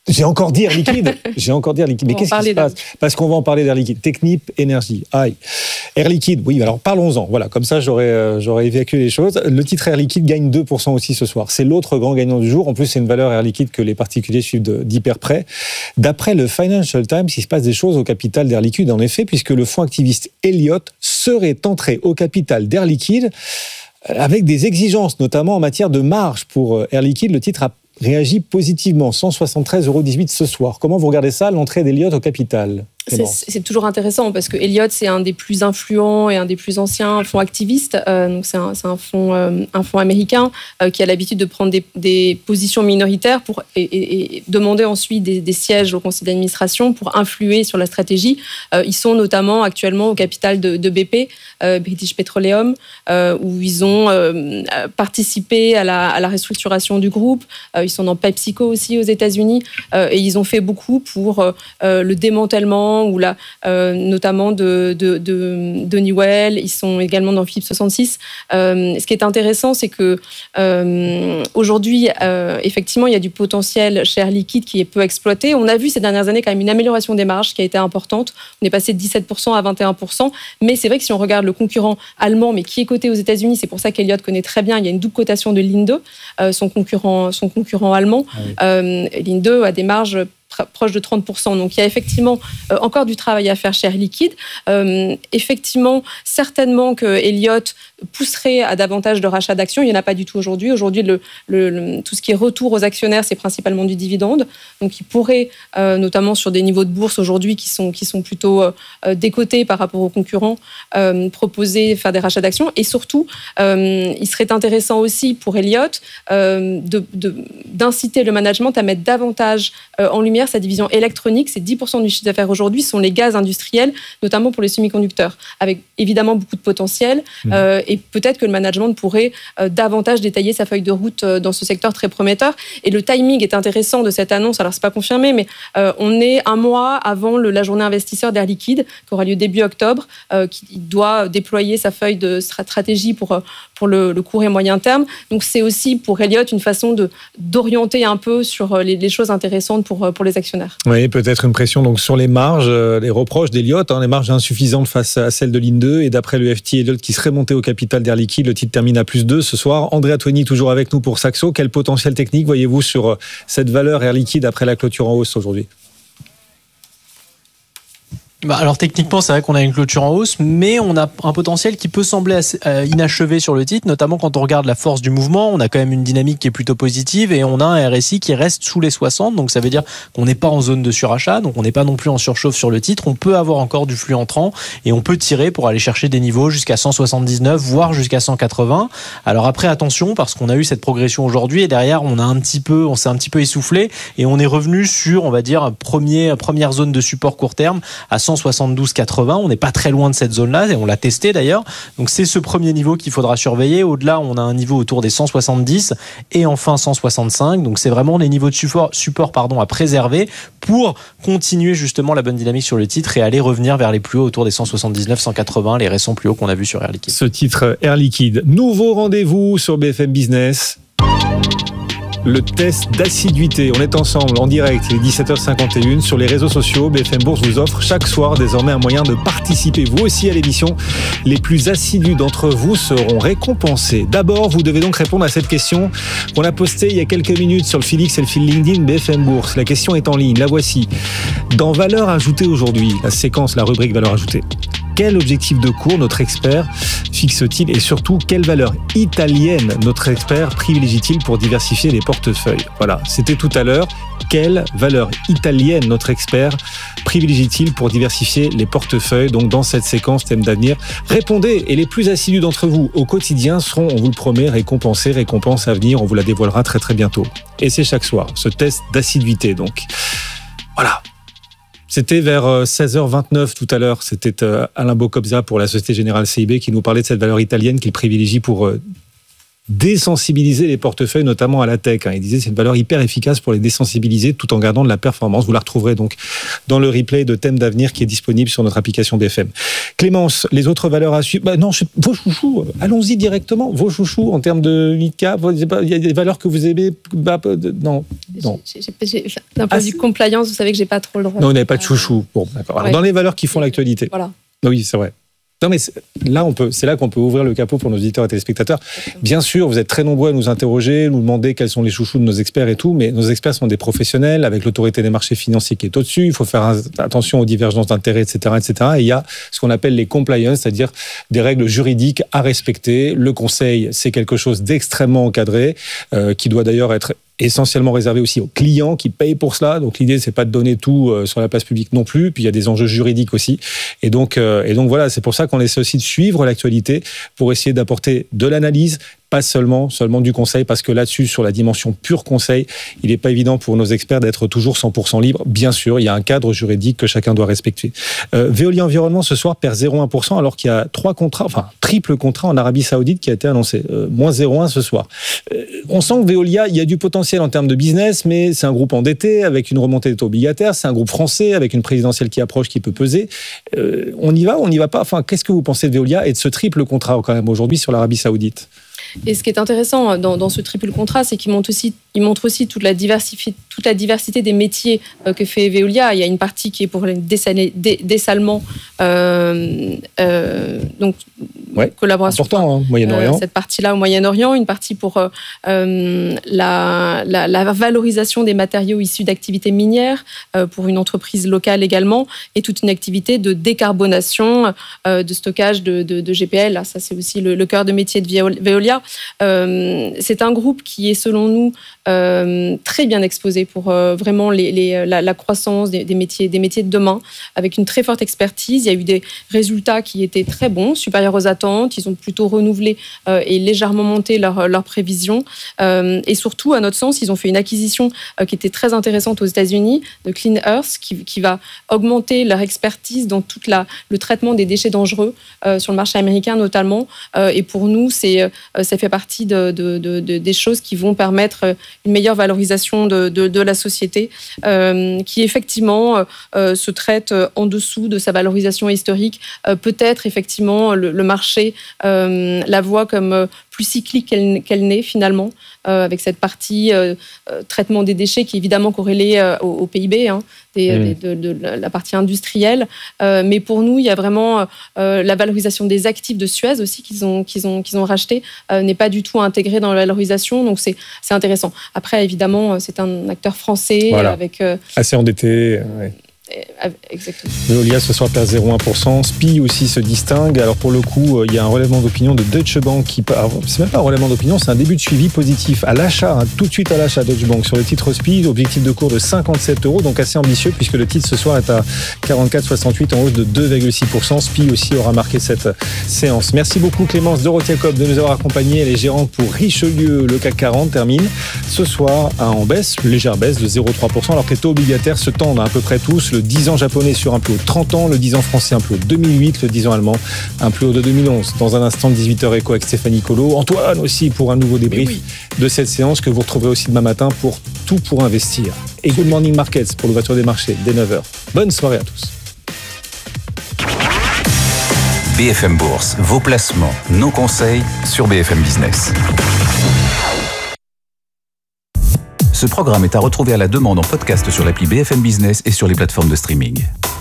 J'ai encore dit Air Liquide. Mais qu'est-ce qui se passe ? Parce qu'on va en parler d'Air Liquide. Technip Énergie. Aïe. Air Liquide, oui, alors parlons-en. Voilà, comme ça, j'aurais évacué les choses. Le titre Air Liquide gagne 2% aussi ce soir. C'est l'autre grand gagnant du jour. En plus, c'est une valeur Air Liquide que les particuliers suivent d'hyper près. D'après le Financial Times, il se passe des choses au capital d'Air Liquide, en effet, puisque le fonds activiste Elliott serait entré au capital d'Air Liquide avec des exigences, notamment en matière de marge pour Air Liquide. Le titre a réagit positivement, 173,18 € ce soir. Comment vous regardez ça, l'entrée d'Elliott au capital ? C'est toujours intéressant parce que Elliott, c'est un des plus influents et un des plus anciens fonds activistes. Donc c'est un fonds américain qui a l'habitude de prendre des positions minoritaires et demander ensuite des sièges au conseil d'administration pour influer sur la stratégie. Ils sont notamment actuellement au capital de BP, British Petroleum, où ils ont participé à la restructuration du groupe. Ils sont dans PepsiCo aussi aux États-Unis et ils ont fait beaucoup pour le démantèlement ou notamment de Newell. Ils sont également dans Philips 66. Ce qui est intéressant, c'est que aujourd'hui, effectivement, il y a du potentiel chez Air Liquide qui est peu exploité. On a vu ces dernières années quand même une amélioration des marges qui a été importante. On est passé de 17% à 21%. Mais c'est vrai que si on regarde le concurrent allemand, mais qui est coté aux États-Unis, c'est pour ça qu'Elliott connaît très bien. Il y a une double cotation de Linde, son concurrent allemand. Linde a des marges proche de 30%. Donc, il y a effectivement encore du travail à faire chez Air Liquide. Effectivement, certainement que Elliott pousserait à davantage de rachats d'actions. Il n'y en a pas du tout aujourd'hui. Aujourd'hui, tout ce qui est retour aux actionnaires, c'est principalement du dividende. Donc, il pourrait, notamment sur des niveaux de bourse aujourd'hui qui sont plutôt décotés par rapport aux concurrents, proposer, faire des rachats d'actions. Et surtout, il serait intéressant aussi pour Elliott d'inciter le management à mettre davantage en lumière sa division électronique. C'est 10% du chiffre d'affaires aujourd'hui, sont les gaz industriels, notamment pour les semi-conducteurs, avec évidemment beaucoup de potentiel. Et peut-être que le management pourrait davantage détailler sa feuille de route dans ce secteur très prometteur. Et le timing est intéressant de cette annonce. Alors, c'est pas confirmé, mais on est un mois avant la journée investisseur d'Air Liquide, qui aura lieu début octobre, qui doit déployer sa feuille de stratégie pour le court et moyen terme. Donc, c'est aussi pour Elliott une façon d'orienter un peu sur les choses intéressantes pour les actionnaires. Oui, peut-être une pression donc sur les marges, les reproches d'Elliott, les marges insuffisantes face à celles de Linde. Et d'après le FT, Elliott qui serait monté au capital d'Air Liquide, le titre termine à +2 ce soir. André Atouani, toujours avec nous pour Saxo. Quel potentiel technique voyez-vous sur cette valeur Air Liquide après la clôture en hausse aujourd'hui ? Alors techniquement, c'est vrai qu'on a une clôture en hausse, mais on a un potentiel qui peut sembler assez, inachevé sur le titre, notamment quand on regarde la force du mouvement. On a quand même une dynamique qui est plutôt positive et on a un RSI qui reste sous les 60, donc ça veut dire qu'on n'est pas en zone de surachat, donc on n'est pas non plus en surchauffe sur le titre. On peut avoir encore du flux entrant et on peut tirer pour aller chercher des niveaux jusqu'à 179, voire jusqu'à 180. Alors après, attention, parce qu'on a eu cette progression aujourd'hui et derrière, on s'est un petit peu essoufflé et on est revenu sur, on va dire, première zone de support court terme à 172,80. On n'est pas très loin de cette zone-là et on l'a testé d'ailleurs. Donc c'est ce premier niveau qu'il faudra surveiller. Au-delà, on a un niveau autour des 170 et enfin 165. Donc c'est vraiment les niveaux de support à préserver pour continuer justement la bonne dynamique sur le titre et aller revenir vers les plus hauts autour des 179, 180, les récents plus hauts qu'on a vus sur Air Liquide. Ce titre Air Liquide. Nouveau rendez-vous sur BFM Business. Le test d'assiduité. On est ensemble en direct, il est 17h51 sur les réseaux sociaux. BFM Bourse vous offre chaque soir désormais un moyen de participer vous aussi à l'émission. Les plus assidus d'entre vous seront récompensés. D'abord, vous devez donc répondre à cette question qu'on a postée il y a quelques minutes sur le fil X et le fil LinkedIn BFM Bourse. La question est en ligne, la voici. Dans valeur ajoutée aujourd'hui, la séquence, la rubrique valeur ajoutée, quel objectif de cours notre expert fixe-t-il et surtout quelle valeur italienne notre expert privilégie-t-il pour diversifier les portefeuilles ? Voilà, c'était tout à l'heure. Quelle valeur italienne notre expert privilégie-t-il pour diversifier les portefeuilles ? Donc dans cette séquence thème d'avenir, répondez et les plus assidus d'entre vous au quotidien seront, on vous le promet, récompensés, récompense à venir, on vous la dévoilera très très bientôt. Et c'est chaque soir, ce test d'assiduité donc. Voilà. C'était vers 16h29 tout à l'heure. C'était Alain Bocobza pour la Société Générale CIB qui nous parlait de cette valeur italienne qu'il privilégie pour désensibiliser les portefeuilles, notamment à la tech. Il disait c'est une valeur hyper efficace pour les désensibiliser tout en gardant de la performance. Vous la retrouverez donc dans le replay de Thème d'avenir qui est disponible sur notre application BFM. Clémence, les autres valeurs à suivre, vos chouchous, allons-y directement. Vos chouchous en termes de mid-cap, il y a des valeurs que vous aimez. Non. D'un point de vue compliance, vous savez que j'ai pas trop le droit. Non, vous n'avez pas de chouchou. Bon, d'accord. Alors, dans les valeurs qui font l'actualité. Voilà. Oui, c'est vrai. Non, mais c'est là qu'on peut ouvrir le capot pour nos auditeurs et téléspectateurs. Bien sûr, vous êtes très nombreux à nous interroger, nous demander quels sont les chouchous de nos experts et tout, mais nos experts sont des professionnels avec l'autorité des marchés financiers qui est au-dessus. Il faut faire attention aux divergences d'intérêts, etc., etc. Et il y a ce qu'on appelle les compliance, c'est-à-dire des règles juridiques à respecter. Le conseil, c'est quelque chose d'extrêmement encadré, qui doit d'ailleurs être essentiellement réservé aussi aux clients qui payent pour cela. Donc l'idée, c'est pas de donner tout sur la place publique non plus. Puis il y a des enjeux juridiques aussi. Et donc voilà, c'est pour ça qu'on essaie aussi de suivre l'actualité pour essayer d'apporter de l'analyse, pas seulement du conseil, parce que là-dessus, sur la dimension pure conseil, il n'est pas évident pour nos experts d'être toujours 100% libres. Bien sûr, il y a un cadre juridique que chacun doit respecter. Veolia Environnement, ce soir, perd 0,1%, alors qu'il y a triple contrat en Arabie Saoudite qui a été annoncé. Moins 0,1 ce soir. On sent que Veolia, il y a du potentiel en termes de business, mais c'est un groupe endetté, avec une remontée des taux obligataires, c'est un groupe français, avec une présidentielle qui approche, qui peut peser. On y va pas. Enfin, qu'est-ce que vous pensez de Veolia et de ce triple contrat, quand même, aujourd'hui, sur l'Arabie Saoudite ? Et ce qui est intéressant dans ce triple contrat, c'est qu'il montre aussi toute la diversité des métiers que fait Veolia. Il y a une partie qui est pour le dessalement, donc collaboration. Important, Moyen-Orient. Cette partie-là au Moyen-Orient, une partie pour la valorisation des matériaux issus d'activités minières pour une entreprise locale également, et toute une activité de décarbonation, de stockage de GPL. Là, ça, c'est aussi le cœur de métier de Veolia. C'est un groupe qui est, selon nous, très bien exposé pour vraiment la croissance des métiers de demain, avec une très forte expertise. Il y a eu des résultats qui étaient très bons, supérieurs aux attentes. Ils ont plutôt renouvelé et légèrement monté leurs prévisions. Et surtout, à notre sens, ils ont fait une acquisition qui était très intéressante aux États-Unis, de Clean Earth, qui va augmenter leur expertise dans tout le traitement des déchets dangereux sur le marché américain notamment. Et pour nous, ça fait partie des choses qui vont permettre une meilleure valorisation de la société, qui effectivement se traite en dessous de sa valorisation historique. Peut-être effectivement le marché la voit comme plus cyclique qu'elle n'est finalement, avec cette partie traitement des déchets qui est évidemment corrélée au PIB, de la partie industrielle. Mais pour nous, il y a vraiment la valorisation des actifs de Suez aussi qu'ils ont racheté n'est pas du tout intégrée dans la valorisation, donc c'est intéressant. Après, évidemment, c'est un acteur français avec assez endetté. Ouais. Exactement. Veolia ce soir perd 0,1%. SPI aussi se distingue. Alors pour le coup, il y a un relèvement d'opinion de Deutsche Bank c'est même pas un relèvement d'opinion, c'est un début de suivi positif à l'achat, tout de suite à l'achat Deutsche Bank sur le titre SPI, objectif de cours de 57 €, donc assez ambitieux puisque le titre ce soir est à 44,68 en hausse de 2,6%. SPI aussi aura marqué cette séance. Merci beaucoup Clémence Dorothea-Kopp de nous avoir accompagnés. Elle est gérante pour Richelieu. Le CAC 40 termine ce soir en baisse, légère baisse de 0,3%, alors que les taux obligataires se tendent à peu près tous. Le 10 ans japonais sur un plus haut de 30 ans, le 10 ans français un plus haut de 2008, le 10 ans allemand un plus haut de 2011. Dans un instant, 18h écho avec Stéphanie Colo. Antoine aussi pour un nouveau débrief de cette séance que vous retrouverez aussi demain matin pour Tout pour investir. Et Good Morning Markets pour l'ouverture des marchés dès 9h. Bonne soirée à tous. BFM Bourse, vos placements, nos conseils sur BFM Business. Ce programme est à retrouver à la demande en podcast sur l'appli BFM Business et sur les plateformes de streaming.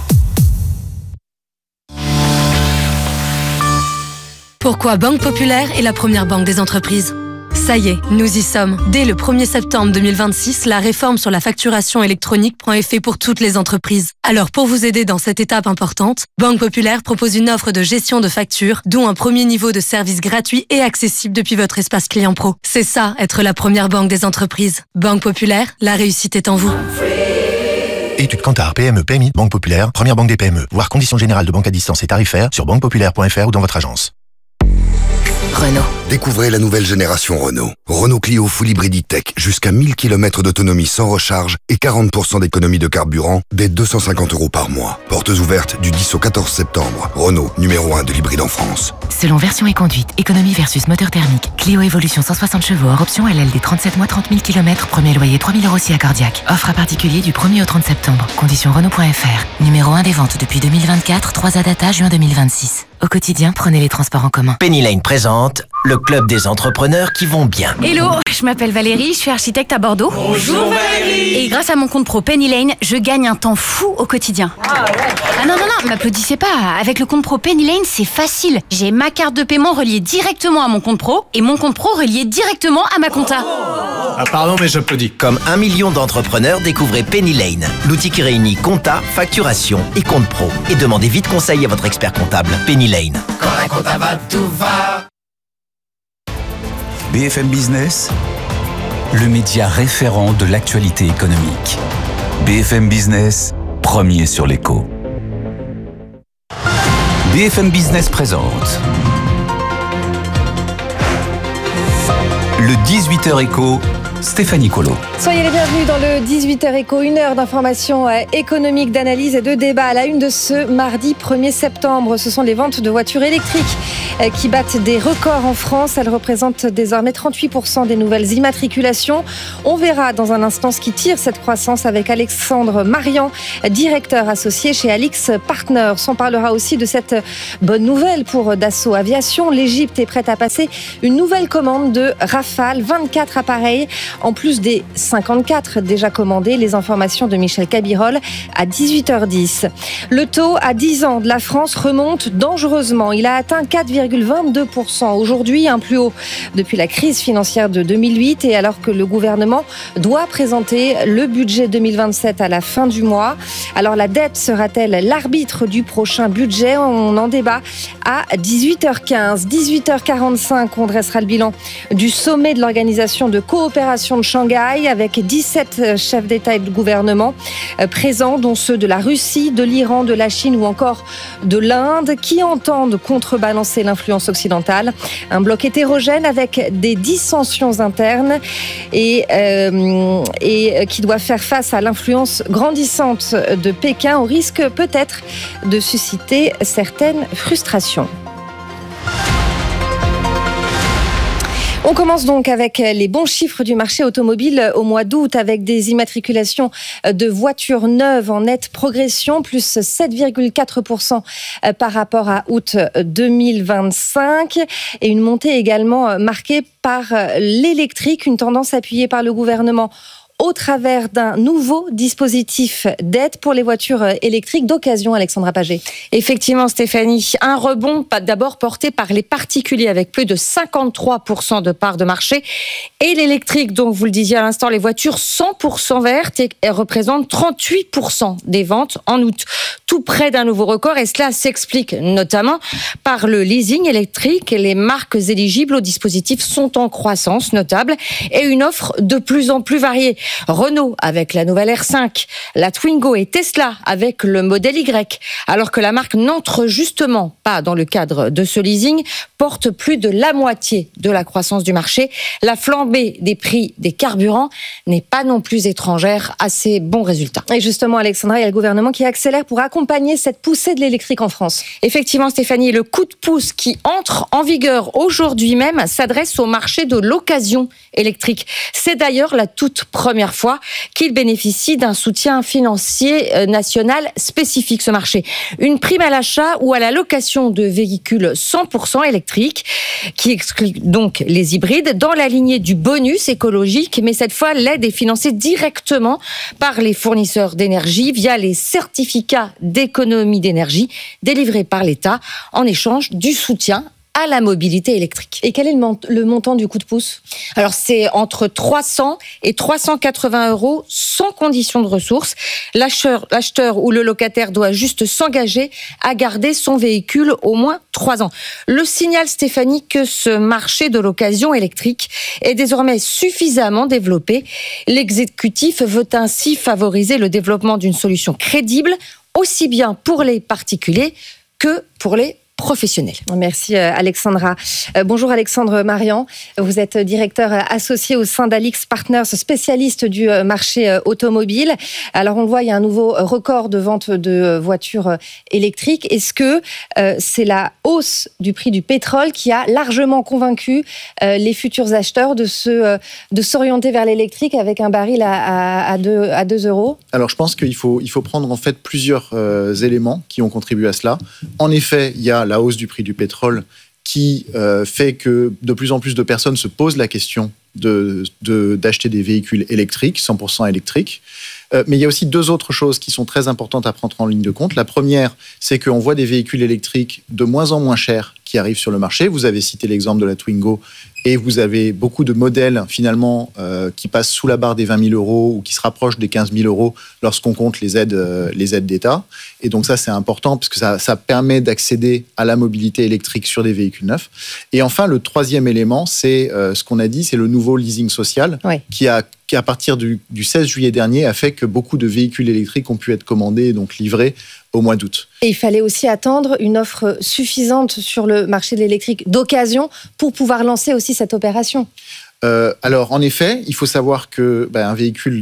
Pourquoi Banque Populaire est la première banque des entreprises ? Ça y est, nous y sommes. Dès le 1er septembre 2026, la réforme sur la facturation électronique prend effet pour toutes les entreprises. Alors pour vous aider dans cette étape importante, Banque Populaire propose une offre de gestion de factures, dont un premier niveau de service gratuit et accessible depuis votre espace client pro. C'est ça, être la première banque des entreprises. Banque Populaire, la réussite est en vous. Étude Kantar, PME, PMI, Banque Populaire, première banque des PME. Voir conditions générales de banque à distance et tarifaires sur banquepopulaire.fr ou dans votre agence. Renault. Découvrez la nouvelle génération Renault. Renault Clio Full Hybrid Tech, jusqu'à 1000 km d'autonomie sans recharge et 40% d'économie de carburant dès 250 € par mois. Portes ouvertes du 10 au 14 septembre. Renault, numéro 1 de l'hybride en France. Selon version et conduite, économie versus moteur thermique. Clio Evolution 160 chevaux hors option LLD 37 mois 30 000 km. Premier loyer 3 000 € si accordiaque. Offre à particulier du 1er au 30 septembre. Conditions Renault.fr. Numéro 1 des ventes depuis 2024, 3 data juin 2026. Au quotidien, prenez les transports en commun. Penny Lane présente le club des entrepreneurs qui vont bien. Hello, je m'appelle Valérie, je suis architecte à Bordeaux. Bonjour Valérie. Et grâce à mon compte pro Penny Lane, je gagne un temps fou au quotidien. Ah non, m'applaudissez pas. Avec le compte pro Penny Lane, c'est facile. J'ai ma carte de paiement reliée directement à mon compte pro et mon compte pro relié directement à ma compta. Ah pardon, mais j'applaudis. Comme 1 million d'entrepreneurs, découvrez Penny Lane, l'outil qui réunit compta, facturation et compte pro. Et demandez vite conseil à votre expert comptable. Penny Lane. Quand la compta va, tout va. BFM Business, le média référent de l'actualité économique. BFM Business, premier sur l'écho. BFM Business présente le 18h écho, Stéphanie Colo. Soyez les bienvenus dans le 18h écho, 1 heure d'information économique, d'analyse et de débat à la une de ce mardi 1er septembre. Ce sont les ventes de voitures électriques qui battent des records en France. Elles représentent désormais 38% des nouvelles immatriculations. On verra dans un instant ce qui tire cette croissance avec Alexandre Marian, directeur associé chez Alix Partners. On parlera aussi de cette bonne nouvelle pour Dassault Aviation. L'Égypte est prête à passer une nouvelle commande de Rafale, 24 appareils en plus des 54 déjà commandés. Les informations de Michel Cabirol à 18h10. Le taux à 10 ans de la France remonte dangereusement. Il a atteint 4,22% aujourd'hui, un plus haut depuis la crise financière de 2008 et alors que le gouvernement doit présenter le budget 2027 à la fin du mois. Alors la dette sera-t-elle l'arbitre du prochain budget ? On en débat à 18h15. 18h45, on dressera le bilan du sommet de l'Organisation de coopération de Shanghai avec 17 chefs d'État et de gouvernement présents, dont ceux de la Russie, de l'Iran, de la Chine ou encore de l'Inde, qui entendent contrebalancer l'influence occidentale. Un bloc hétérogène avec des dissensions internes et qui doit faire face à l'influence grandissante de Pékin, au risque peut-être de susciter certaines frustrations. On commence donc avec les bons chiffres du marché automobile au mois d'août avec des immatriculations de voitures neuves en nette progression, plus 7,4% par rapport à août 2025 et une montée également marquée par l'électrique, une tendance appuyée par le gouvernement au travers d'un nouveau dispositif d'aide pour les voitures électriques d'occasion, Alexandra Paget. Effectivement, Stéphanie, un rebond d'abord porté par les particuliers avec plus de 53% de part de marché et l'électrique, donc vous le disiez à l'instant, les voitures 100% vertes représentent 38% des ventes en août, tout près d'un nouveau record et cela s'explique notamment par le leasing électrique. Les marques éligibles au dispositif sont en croissance notable et une offre de plus en plus variée. Renault avec la nouvelle R5, la Twingo et Tesla avec le modèle Y, alors que la marque n'entre justement pas dans le cadre de ce leasing, porte plus de la moitié de la croissance du marché. La flambée des prix des carburants n'est pas non plus étrangère à ces bons résultats. Et justement, Alexandra, il y a le gouvernement qui accélère pour accompagner cette poussée de l'électrique en France. Effectivement, Stéphanie, le coup de pouce qui entre en vigueur aujourd'hui même s'adresse au marché de l'occasion électrique. C'est d'ailleurs la toute première fois qu'il bénéficie d'un soutien financier national spécifique, ce marché. Une prime à l'achat ou à la location de véhicules 100% électriques, qui exclut donc les hybrides, dans la lignée du bonus écologique, mais cette fois, l'aide est financée directement par les fournisseurs d'énergie via les certificats d'économie d'énergie délivrés par l'État en échange du soutien à la mobilité électrique. Et quel est le montant du coup de pouce ? Alors, c'est entre 300 et 380 € sans condition de ressources. L'acheteur ou le locataire doit juste s'engager à garder son véhicule au moins 3 ans. Le signal, Stéphanie, que ce marché de l'occasion électrique est désormais suffisamment développé. L'exécutif veut ainsi favoriser le développement d'une solution crédible, aussi bien pour les particuliers que pour les professionnels. Merci Alexandra. Bonjour Alexandre Marian, vous êtes directeur associé au sein d'Alix Partners, spécialiste du marché automobile. Alors on le voit, il y a un nouveau record de vente de voitures électriques. Est-ce que c'est la hausse du prix du pétrole qui a largement convaincu les futurs acheteurs de s'orienter vers l'électrique avec un baril à 2 euros ? Alors je pense qu'il faut prendre en fait plusieurs éléments qui ont contribué à cela. En effet, il y a la hausse du prix du pétrole qui fait que de plus en plus de personnes se posent la question d'acheter des véhicules électriques, 100% électriques. Mais il y a aussi deux autres choses qui sont très importantes à prendre en ligne de compte. La première, c'est qu'on voit des véhicules électriques de moins en moins chers qui arrivent sur le marché. Vous avez cité l'exemple de la Twingo et vous avez beaucoup de modèles finalement qui passent sous la barre des 20 000 euros ou qui se rapprochent des 15 000 euros lorsqu'on compte les aides d'État. Et donc ça, c'est important parce que ça permet d'accéder à la mobilité électrique sur des véhicules neufs. Et enfin, le troisième élément, c'est ce qu'on a dit, c'est le nouveau leasing social qui, à partir du 16 juillet dernier, a fait que beaucoup de véhicules électriques ont pu être commandés et donc livrés au mois d'août. Et il fallait aussi attendre une offre suffisante sur le marché de l'électrique d'occasion pour pouvoir lancer aussi cette opération. Alors, en effet, il faut savoir que un véhicule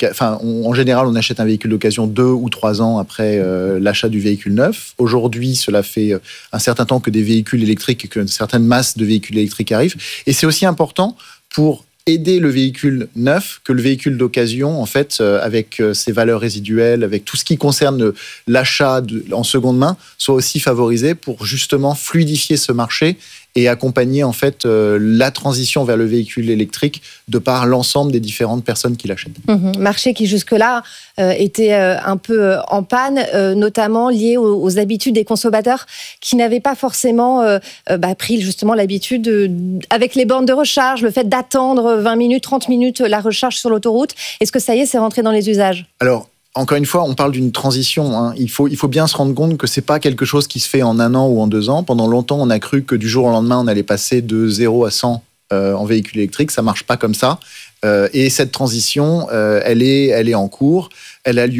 en général, on achète un véhicule d'occasion 2 ou 3 ans après l'achat du véhicule neuf. Aujourd'hui, cela fait un certain temps que des véhicules électriques et qu'une certaine masse de véhicules électriques arrivent. Et c'est aussi important pour aider le véhicule neuf que le véhicule d'occasion, en fait, avec ses valeurs résiduelles, avec tout ce qui concerne l'achat en seconde main, soit aussi favorisé pour justement fluidifier ce marché et accompagner en fait la transition vers le véhicule électrique de par l'ensemble des différentes personnes qui l'achètent. Marché qui jusque-là était un peu en panne, notamment lié aux habitudes des consommateurs qui n'avaient pas forcément pris justement l'habitude avec les bornes de recharge, le fait d'attendre 20 minutes, 30 minutes la recharge sur l'autoroute. Est-ce que ça y est, c'est rentré dans les usages ? Alors, encore une fois, on parle d'une transition. Il faut bien se rendre compte que c'est pas quelque chose qui se fait en 1 an ou en 2 ans. Pendant longtemps, on a cru que du jour au lendemain, on allait passer de 0 à 100 en véhicule électrique. Ça marche pas comme ça. Et cette transition, elle est en cours. Elle avait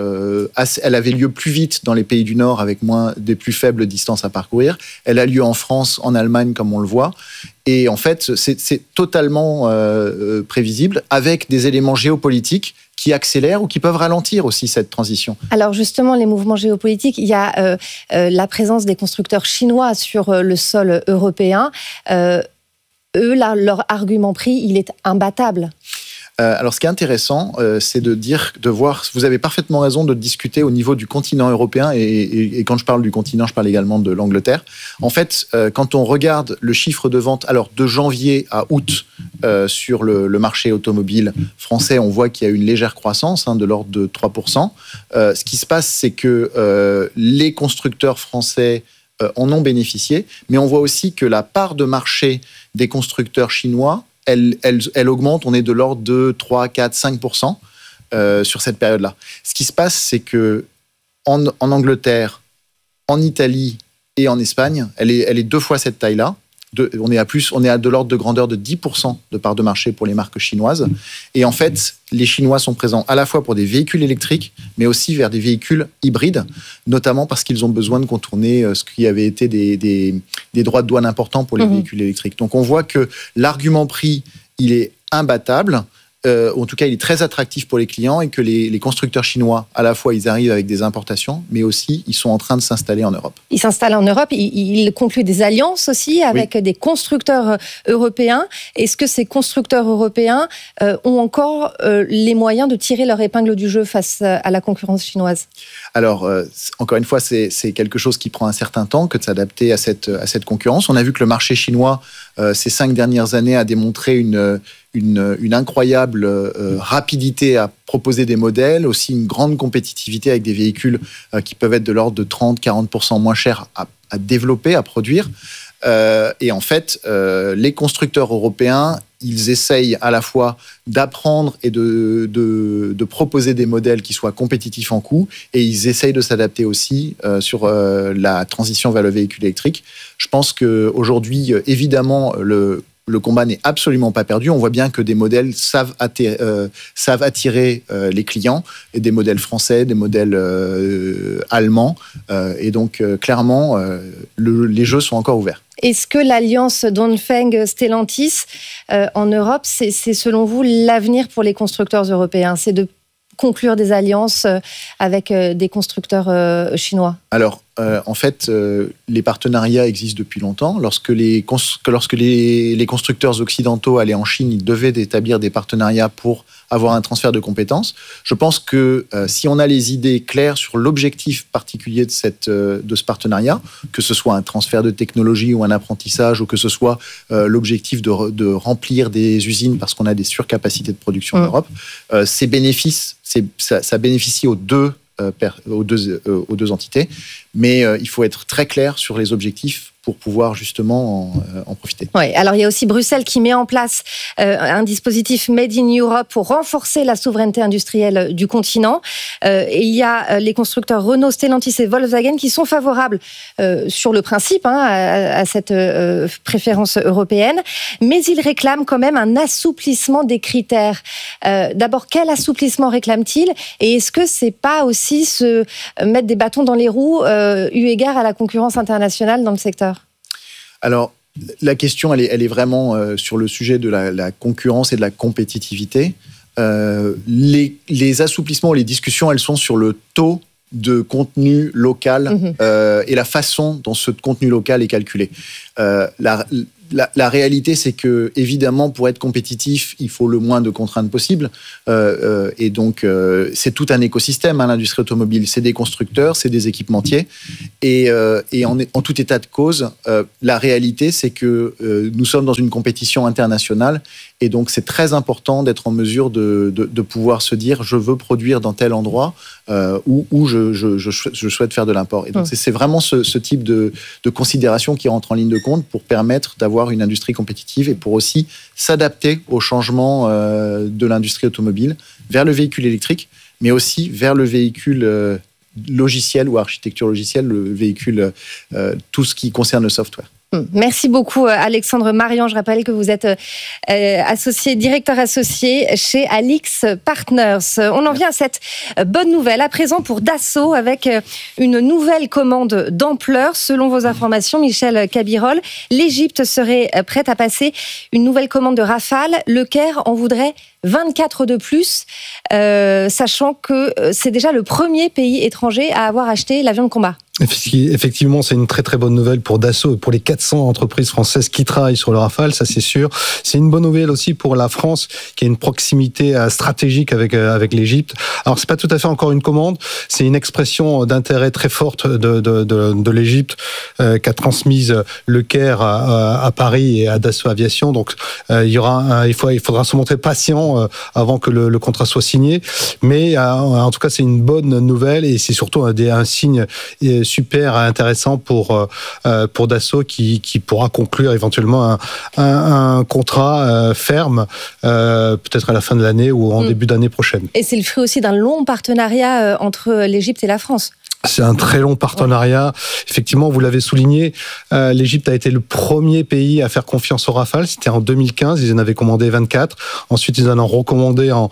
lieu plus vite dans les pays du Nord avec des plus faibles distances à parcourir. Elle a lieu en France, en Allemagne, comme on le voit. Et en fait, c'est totalement prévisible avec des éléments géopolitiques qui accélèrent ou qui peuvent ralentir aussi cette transition. Alors justement, les mouvements géopolitiques, il y a la présence des constructeurs chinois sur le sol européen. Eux, leur argument prix, il est imbattable. Alors, ce qui est intéressant, c'est de voir. Vous avez parfaitement raison de discuter au niveau du continent européen. Et quand je parle du continent, je parle également de l'Angleterre. En fait, quand on regarde le chiffre de vente, alors de janvier à août sur le marché automobile français, on voit qu'il y a une légère croissance de l'ordre de 3%. Ce qui se passe, c'est que les constructeurs français en ont bénéficié, mais on voit aussi que la part de marché des constructeurs chinois, elle augmente. On est de l'ordre de 3, 4, 5% sur cette période-là. Ce qui se passe, c'est que en Angleterre, en Italie et en Espagne, elle est 2 fois cette taille-là. On est à de l'ordre de grandeur de 10% de part de marché pour les marques chinoises. Et en fait, les Chinois sont présents à la fois pour des véhicules électriques, mais aussi vers des véhicules hybrides, notamment parce qu'ils ont besoin de contourner ce qui avait été des droits de douane importants pour les véhicules électriques. Donc on voit que l'argument prix, il est imbattable. En tout cas, il est très attractif pour les clients et que les constructeurs chinois, à la fois, ils arrivent avec des importations, mais aussi, ils sont en train de s'installer en Europe. Ils s'installent en Europe, ils concluent des alliances aussi avec des constructeurs européens. Est-ce que ces constructeurs européens ont encore les moyens de tirer leur épingle du jeu face à la concurrence chinoise ? Alors, encore une fois, c'est quelque chose qui prend un certain temps que de s'adapter à cette concurrence. On a vu que le marché chinois, ces 5 dernières années, a démontré une incroyable rapidité à proposer des modèles, aussi une grande compétitivité avec des véhicules qui peuvent être de l'ordre de 30-40% moins chers à développer, à produire. Et en fait, les constructeurs européens, ils essayent à la fois d'apprendre et de proposer des modèles qui soient compétitifs en coût, et ils essayent de s'adapter aussi sur la transition vers le véhicule électrique. Je pense qu'aujourd'hui, évidemment, le combat n'est absolument pas perdu. On voit bien que des modèles savent attirer les clients, et des modèles français, des modèles allemands. Et donc, clairement, les jeux sont encore ouverts. Est-ce que l'alliance Dongfeng-Stellantis en Europe, c'est selon vous l'avenir pour les constructeurs européens ? C'est de conclure des alliances avec des constructeurs chinois ? Alors, en fait, les partenariats existent depuis longtemps. Lorsque les constructeurs occidentaux allaient en Chine, ils devaient établir des partenariats pour avoir un transfert de compétences. Je pense que si on a les idées claires sur l'objectif particulier de ce partenariat, que ce soit un transfert de technologie ou un apprentissage, ou que ce soit l'objectif de remplir des usines parce qu'on a des surcapacités de production en Europe, ces bénéfices, ça bénéficie aux deux entités, mais il faut être très clair sur les objectifs pour pouvoir justement en profiter. Oui, alors il y a aussi Bruxelles qui met en place un dispositif Made in Europe pour renforcer la souveraineté industrielle du continent. Et il y a les constructeurs Renault, Stellantis et Volkswagen qui sont favorables sur le principe à cette préférence européenne, mais ils réclament quand même un assouplissement des critères. D'abord, quel assouplissement réclament-ils ? Et est-ce que c'est pas aussi se mettre des bâtons dans les roues eu égard à la concurrence internationale dans le secteur ? Alors, la question, elle est vraiment sur le sujet de la concurrence et de la compétitivité. Les assouplissements, les discussions, elles sont sur le taux de contenu local et la façon dont ce contenu local est calculé. La réalité, c'est que, évidemment, pour être compétitif, il faut le moins de contraintes possible. Et donc, c'est tout un écosystème, l'industrie automobile. C'est des constructeurs, c'est des équipementiers. Et en tout état de cause, la réalité, c'est que nous sommes dans une compétition internationale. Et donc, c'est très important d'être en mesure de pouvoir se dire, je veux produire dans tel endroit où je souhaite faire de l'import. Et donc, c'est vraiment ce type de considération qui rentre en ligne de compte pour permettre d'avoir une industrie compétitive et pour aussi s'adapter au changement de l'industrie automobile vers le véhicule électrique, mais aussi vers le véhicule logiciel ou architecture logicielle, le véhicule, tout ce qui concerne le software. Merci beaucoup Alexandre Marian. Je rappelle que vous êtes directeur associé chez Alix Partners. On en vient à cette bonne nouvelle à présent pour Dassault avec une nouvelle commande d'ampleur. Selon vos informations, Michel Cabirol, l'Égypte serait prête à passer une nouvelle commande de Rafale. Le Caire en voudrait 24 de plus, sachant que c'est déjà le premier pays étranger à avoir acheté l'avion de combat. Effectivement, c'est une très très bonne nouvelle pour Dassault et pour les 400 entreprises françaises qui travaillent sur le Rafale, ça c'est sûr. C'est une bonne nouvelle aussi pour la France qui a une proximité stratégique avec l'Égypte. Alors c'est pas tout à fait encore une commande, c'est une expression d'intérêt très forte de l'Égypte qu'a transmise le Caire à Paris et à Dassault Aviation. Donc il faudra se montrer patient avant que le contrat soit signé. Mais en tout cas, c'est une bonne nouvelle et c'est surtout un signe super intéressant pour Dassault qui pourra conclure éventuellement un contrat ferme peut-être à la fin de l'année ou en début d'année prochaine. Et c'est le fruit aussi d'un long partenariat entre l'Égypte et la France. C'est un très long partenariat. Effectivement, vous l'avez souligné, l'Égypte a été le premier pays à faire confiance au Rafale. C'était en 2015, ils en avaient commandé 24. Ensuite, ils en ont recommandé en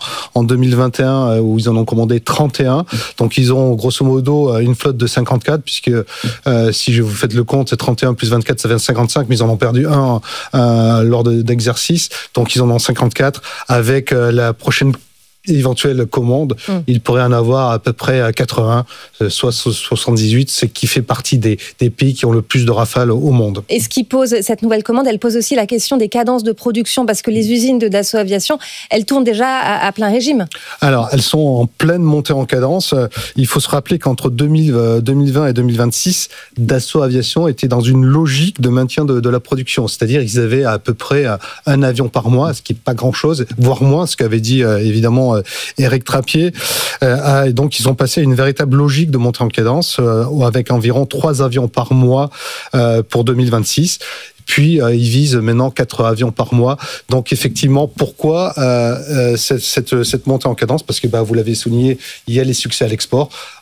2021, où ils en ont commandé 31. Donc, ils ont grosso modo une flotte de 54, puisque si vous faites le compte, c'est 31 plus 24, ça fait 55, mais ils en ont perdu un lors d'exercice. Donc, ils en ont 54. Avec la prochaine éventuelle commande, il pourrait en avoir à peu près à 80, soit 78, ce qui fait partie des pays qui ont le plus de Rafale au monde. Et ce qui pose, cette nouvelle commande, elle pose aussi la question des cadences de production, parce que les usines de Dassault Aviation, elles tournent déjà à plein régime. Alors, elles sont en pleine montée en cadence. Il faut se rappeler qu'entre 2020 et 2026, Dassault Aviation était dans une logique de maintien de la production. C'est-à-dire, ils avaient à peu près un avion par mois, ce qui n'est pas grand-chose, voire moins, ce qu'avait dit évidemment Éric Trappier. Et donc, ils ont passé à une véritable logique de montée en cadence avec environ 3 avions par mois pour 2026. Puis, ils visent maintenant 4 avions par mois. Donc, effectivement, pourquoi cette montée en cadence ? Parce que, vous l'avez souligné, il y a les succès à l'export.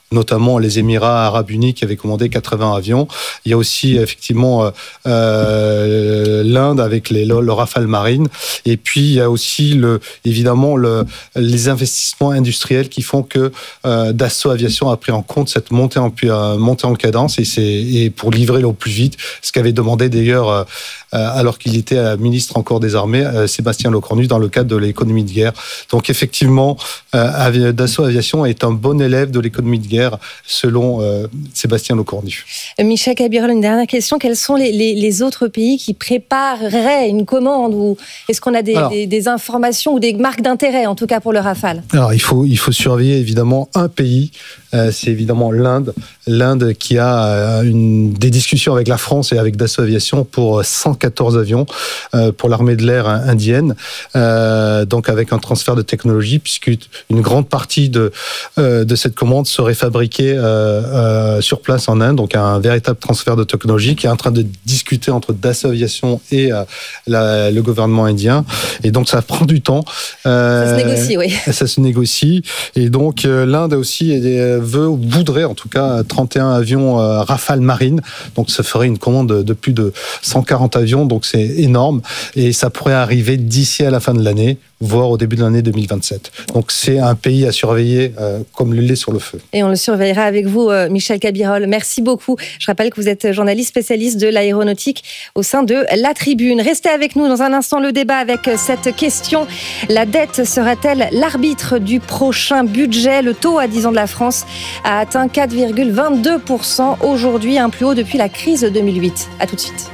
notamment les Émirats Arabes Unis qui avaient commandé 80 avions. Il y a aussi effectivement l'Inde avec le Rafale Marine. Et puis il y a aussi évidemment les investissements industriels qui font que Dassault Aviation a pris en compte cette montée en cadence et pour livrer au plus vite, ce qu'avait demandé d'ailleurs alors qu'il était ministre encore des Armées, Sébastien Lecornu, dans le cadre de l'économie de guerre. Donc effectivement, Dassault Aviation est un bon élève de l'économie de guerre, selon Sébastien Lecornu. Michel Cabirol, une dernière question. Quels sont les autres pays qui prépareraient une commande, ou est-ce qu'on a des informations ou des marques d'intérêt, en tout cas pour le Rafale? Alors, il faut surveiller évidemment un pays, c'est évidemment l'Inde. L'Inde qui a des discussions avec la France et avec Dassault Aviation pour 114 avions pour l'armée de l'air indienne, donc avec un transfert de technologie, puisque une grande partie de cette commande serait fabriquée sur place en Inde, donc un véritable transfert de technologie qui est en train de discuter entre Dassault Aviation et le gouvernement indien. Et donc ça prend du temps. Ça se négocie, oui. Ça se négocie. Et donc l'Inde aussi voudrait en tout cas 31 avions Rafale Marine. Donc ça ferait une commande de plus de 140 avions. Donc c'est énorme. Et ça pourrait arriver d'ici à la fin de l'année, voire au début de l'année 2027. Donc c'est un pays à surveiller comme le lait sur le feu. Et on le surveillera avec vous, Michel Cabirol. Merci beaucoup. Je rappelle que vous êtes journaliste spécialiste de l'aéronautique au sein de La Tribune. Restez avec nous dans un instant, le débat avec cette question. La dette sera-t-elle l'arbitre du prochain budget? Le taux à 10 ans de la France a atteint 4,22% aujourd'hui, un plus haut depuis la crise de 2008. À tout de suite.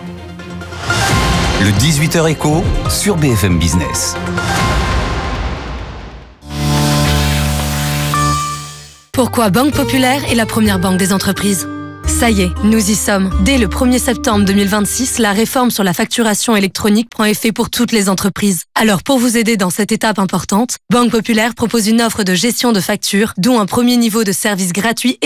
Le 18h Écho sur BFM Business. Pourquoi Banque Populaire est la première banque des entreprises? Ça y est, nous y sommes. Dès le 1er septembre 2026, la réforme sur la facturation électronique prend effet pour toutes les entreprises. Alors pour vous aider dans cette étape importante, Banque Populaire propose une offre de gestion de factures, dont un premier niveau de service gratuit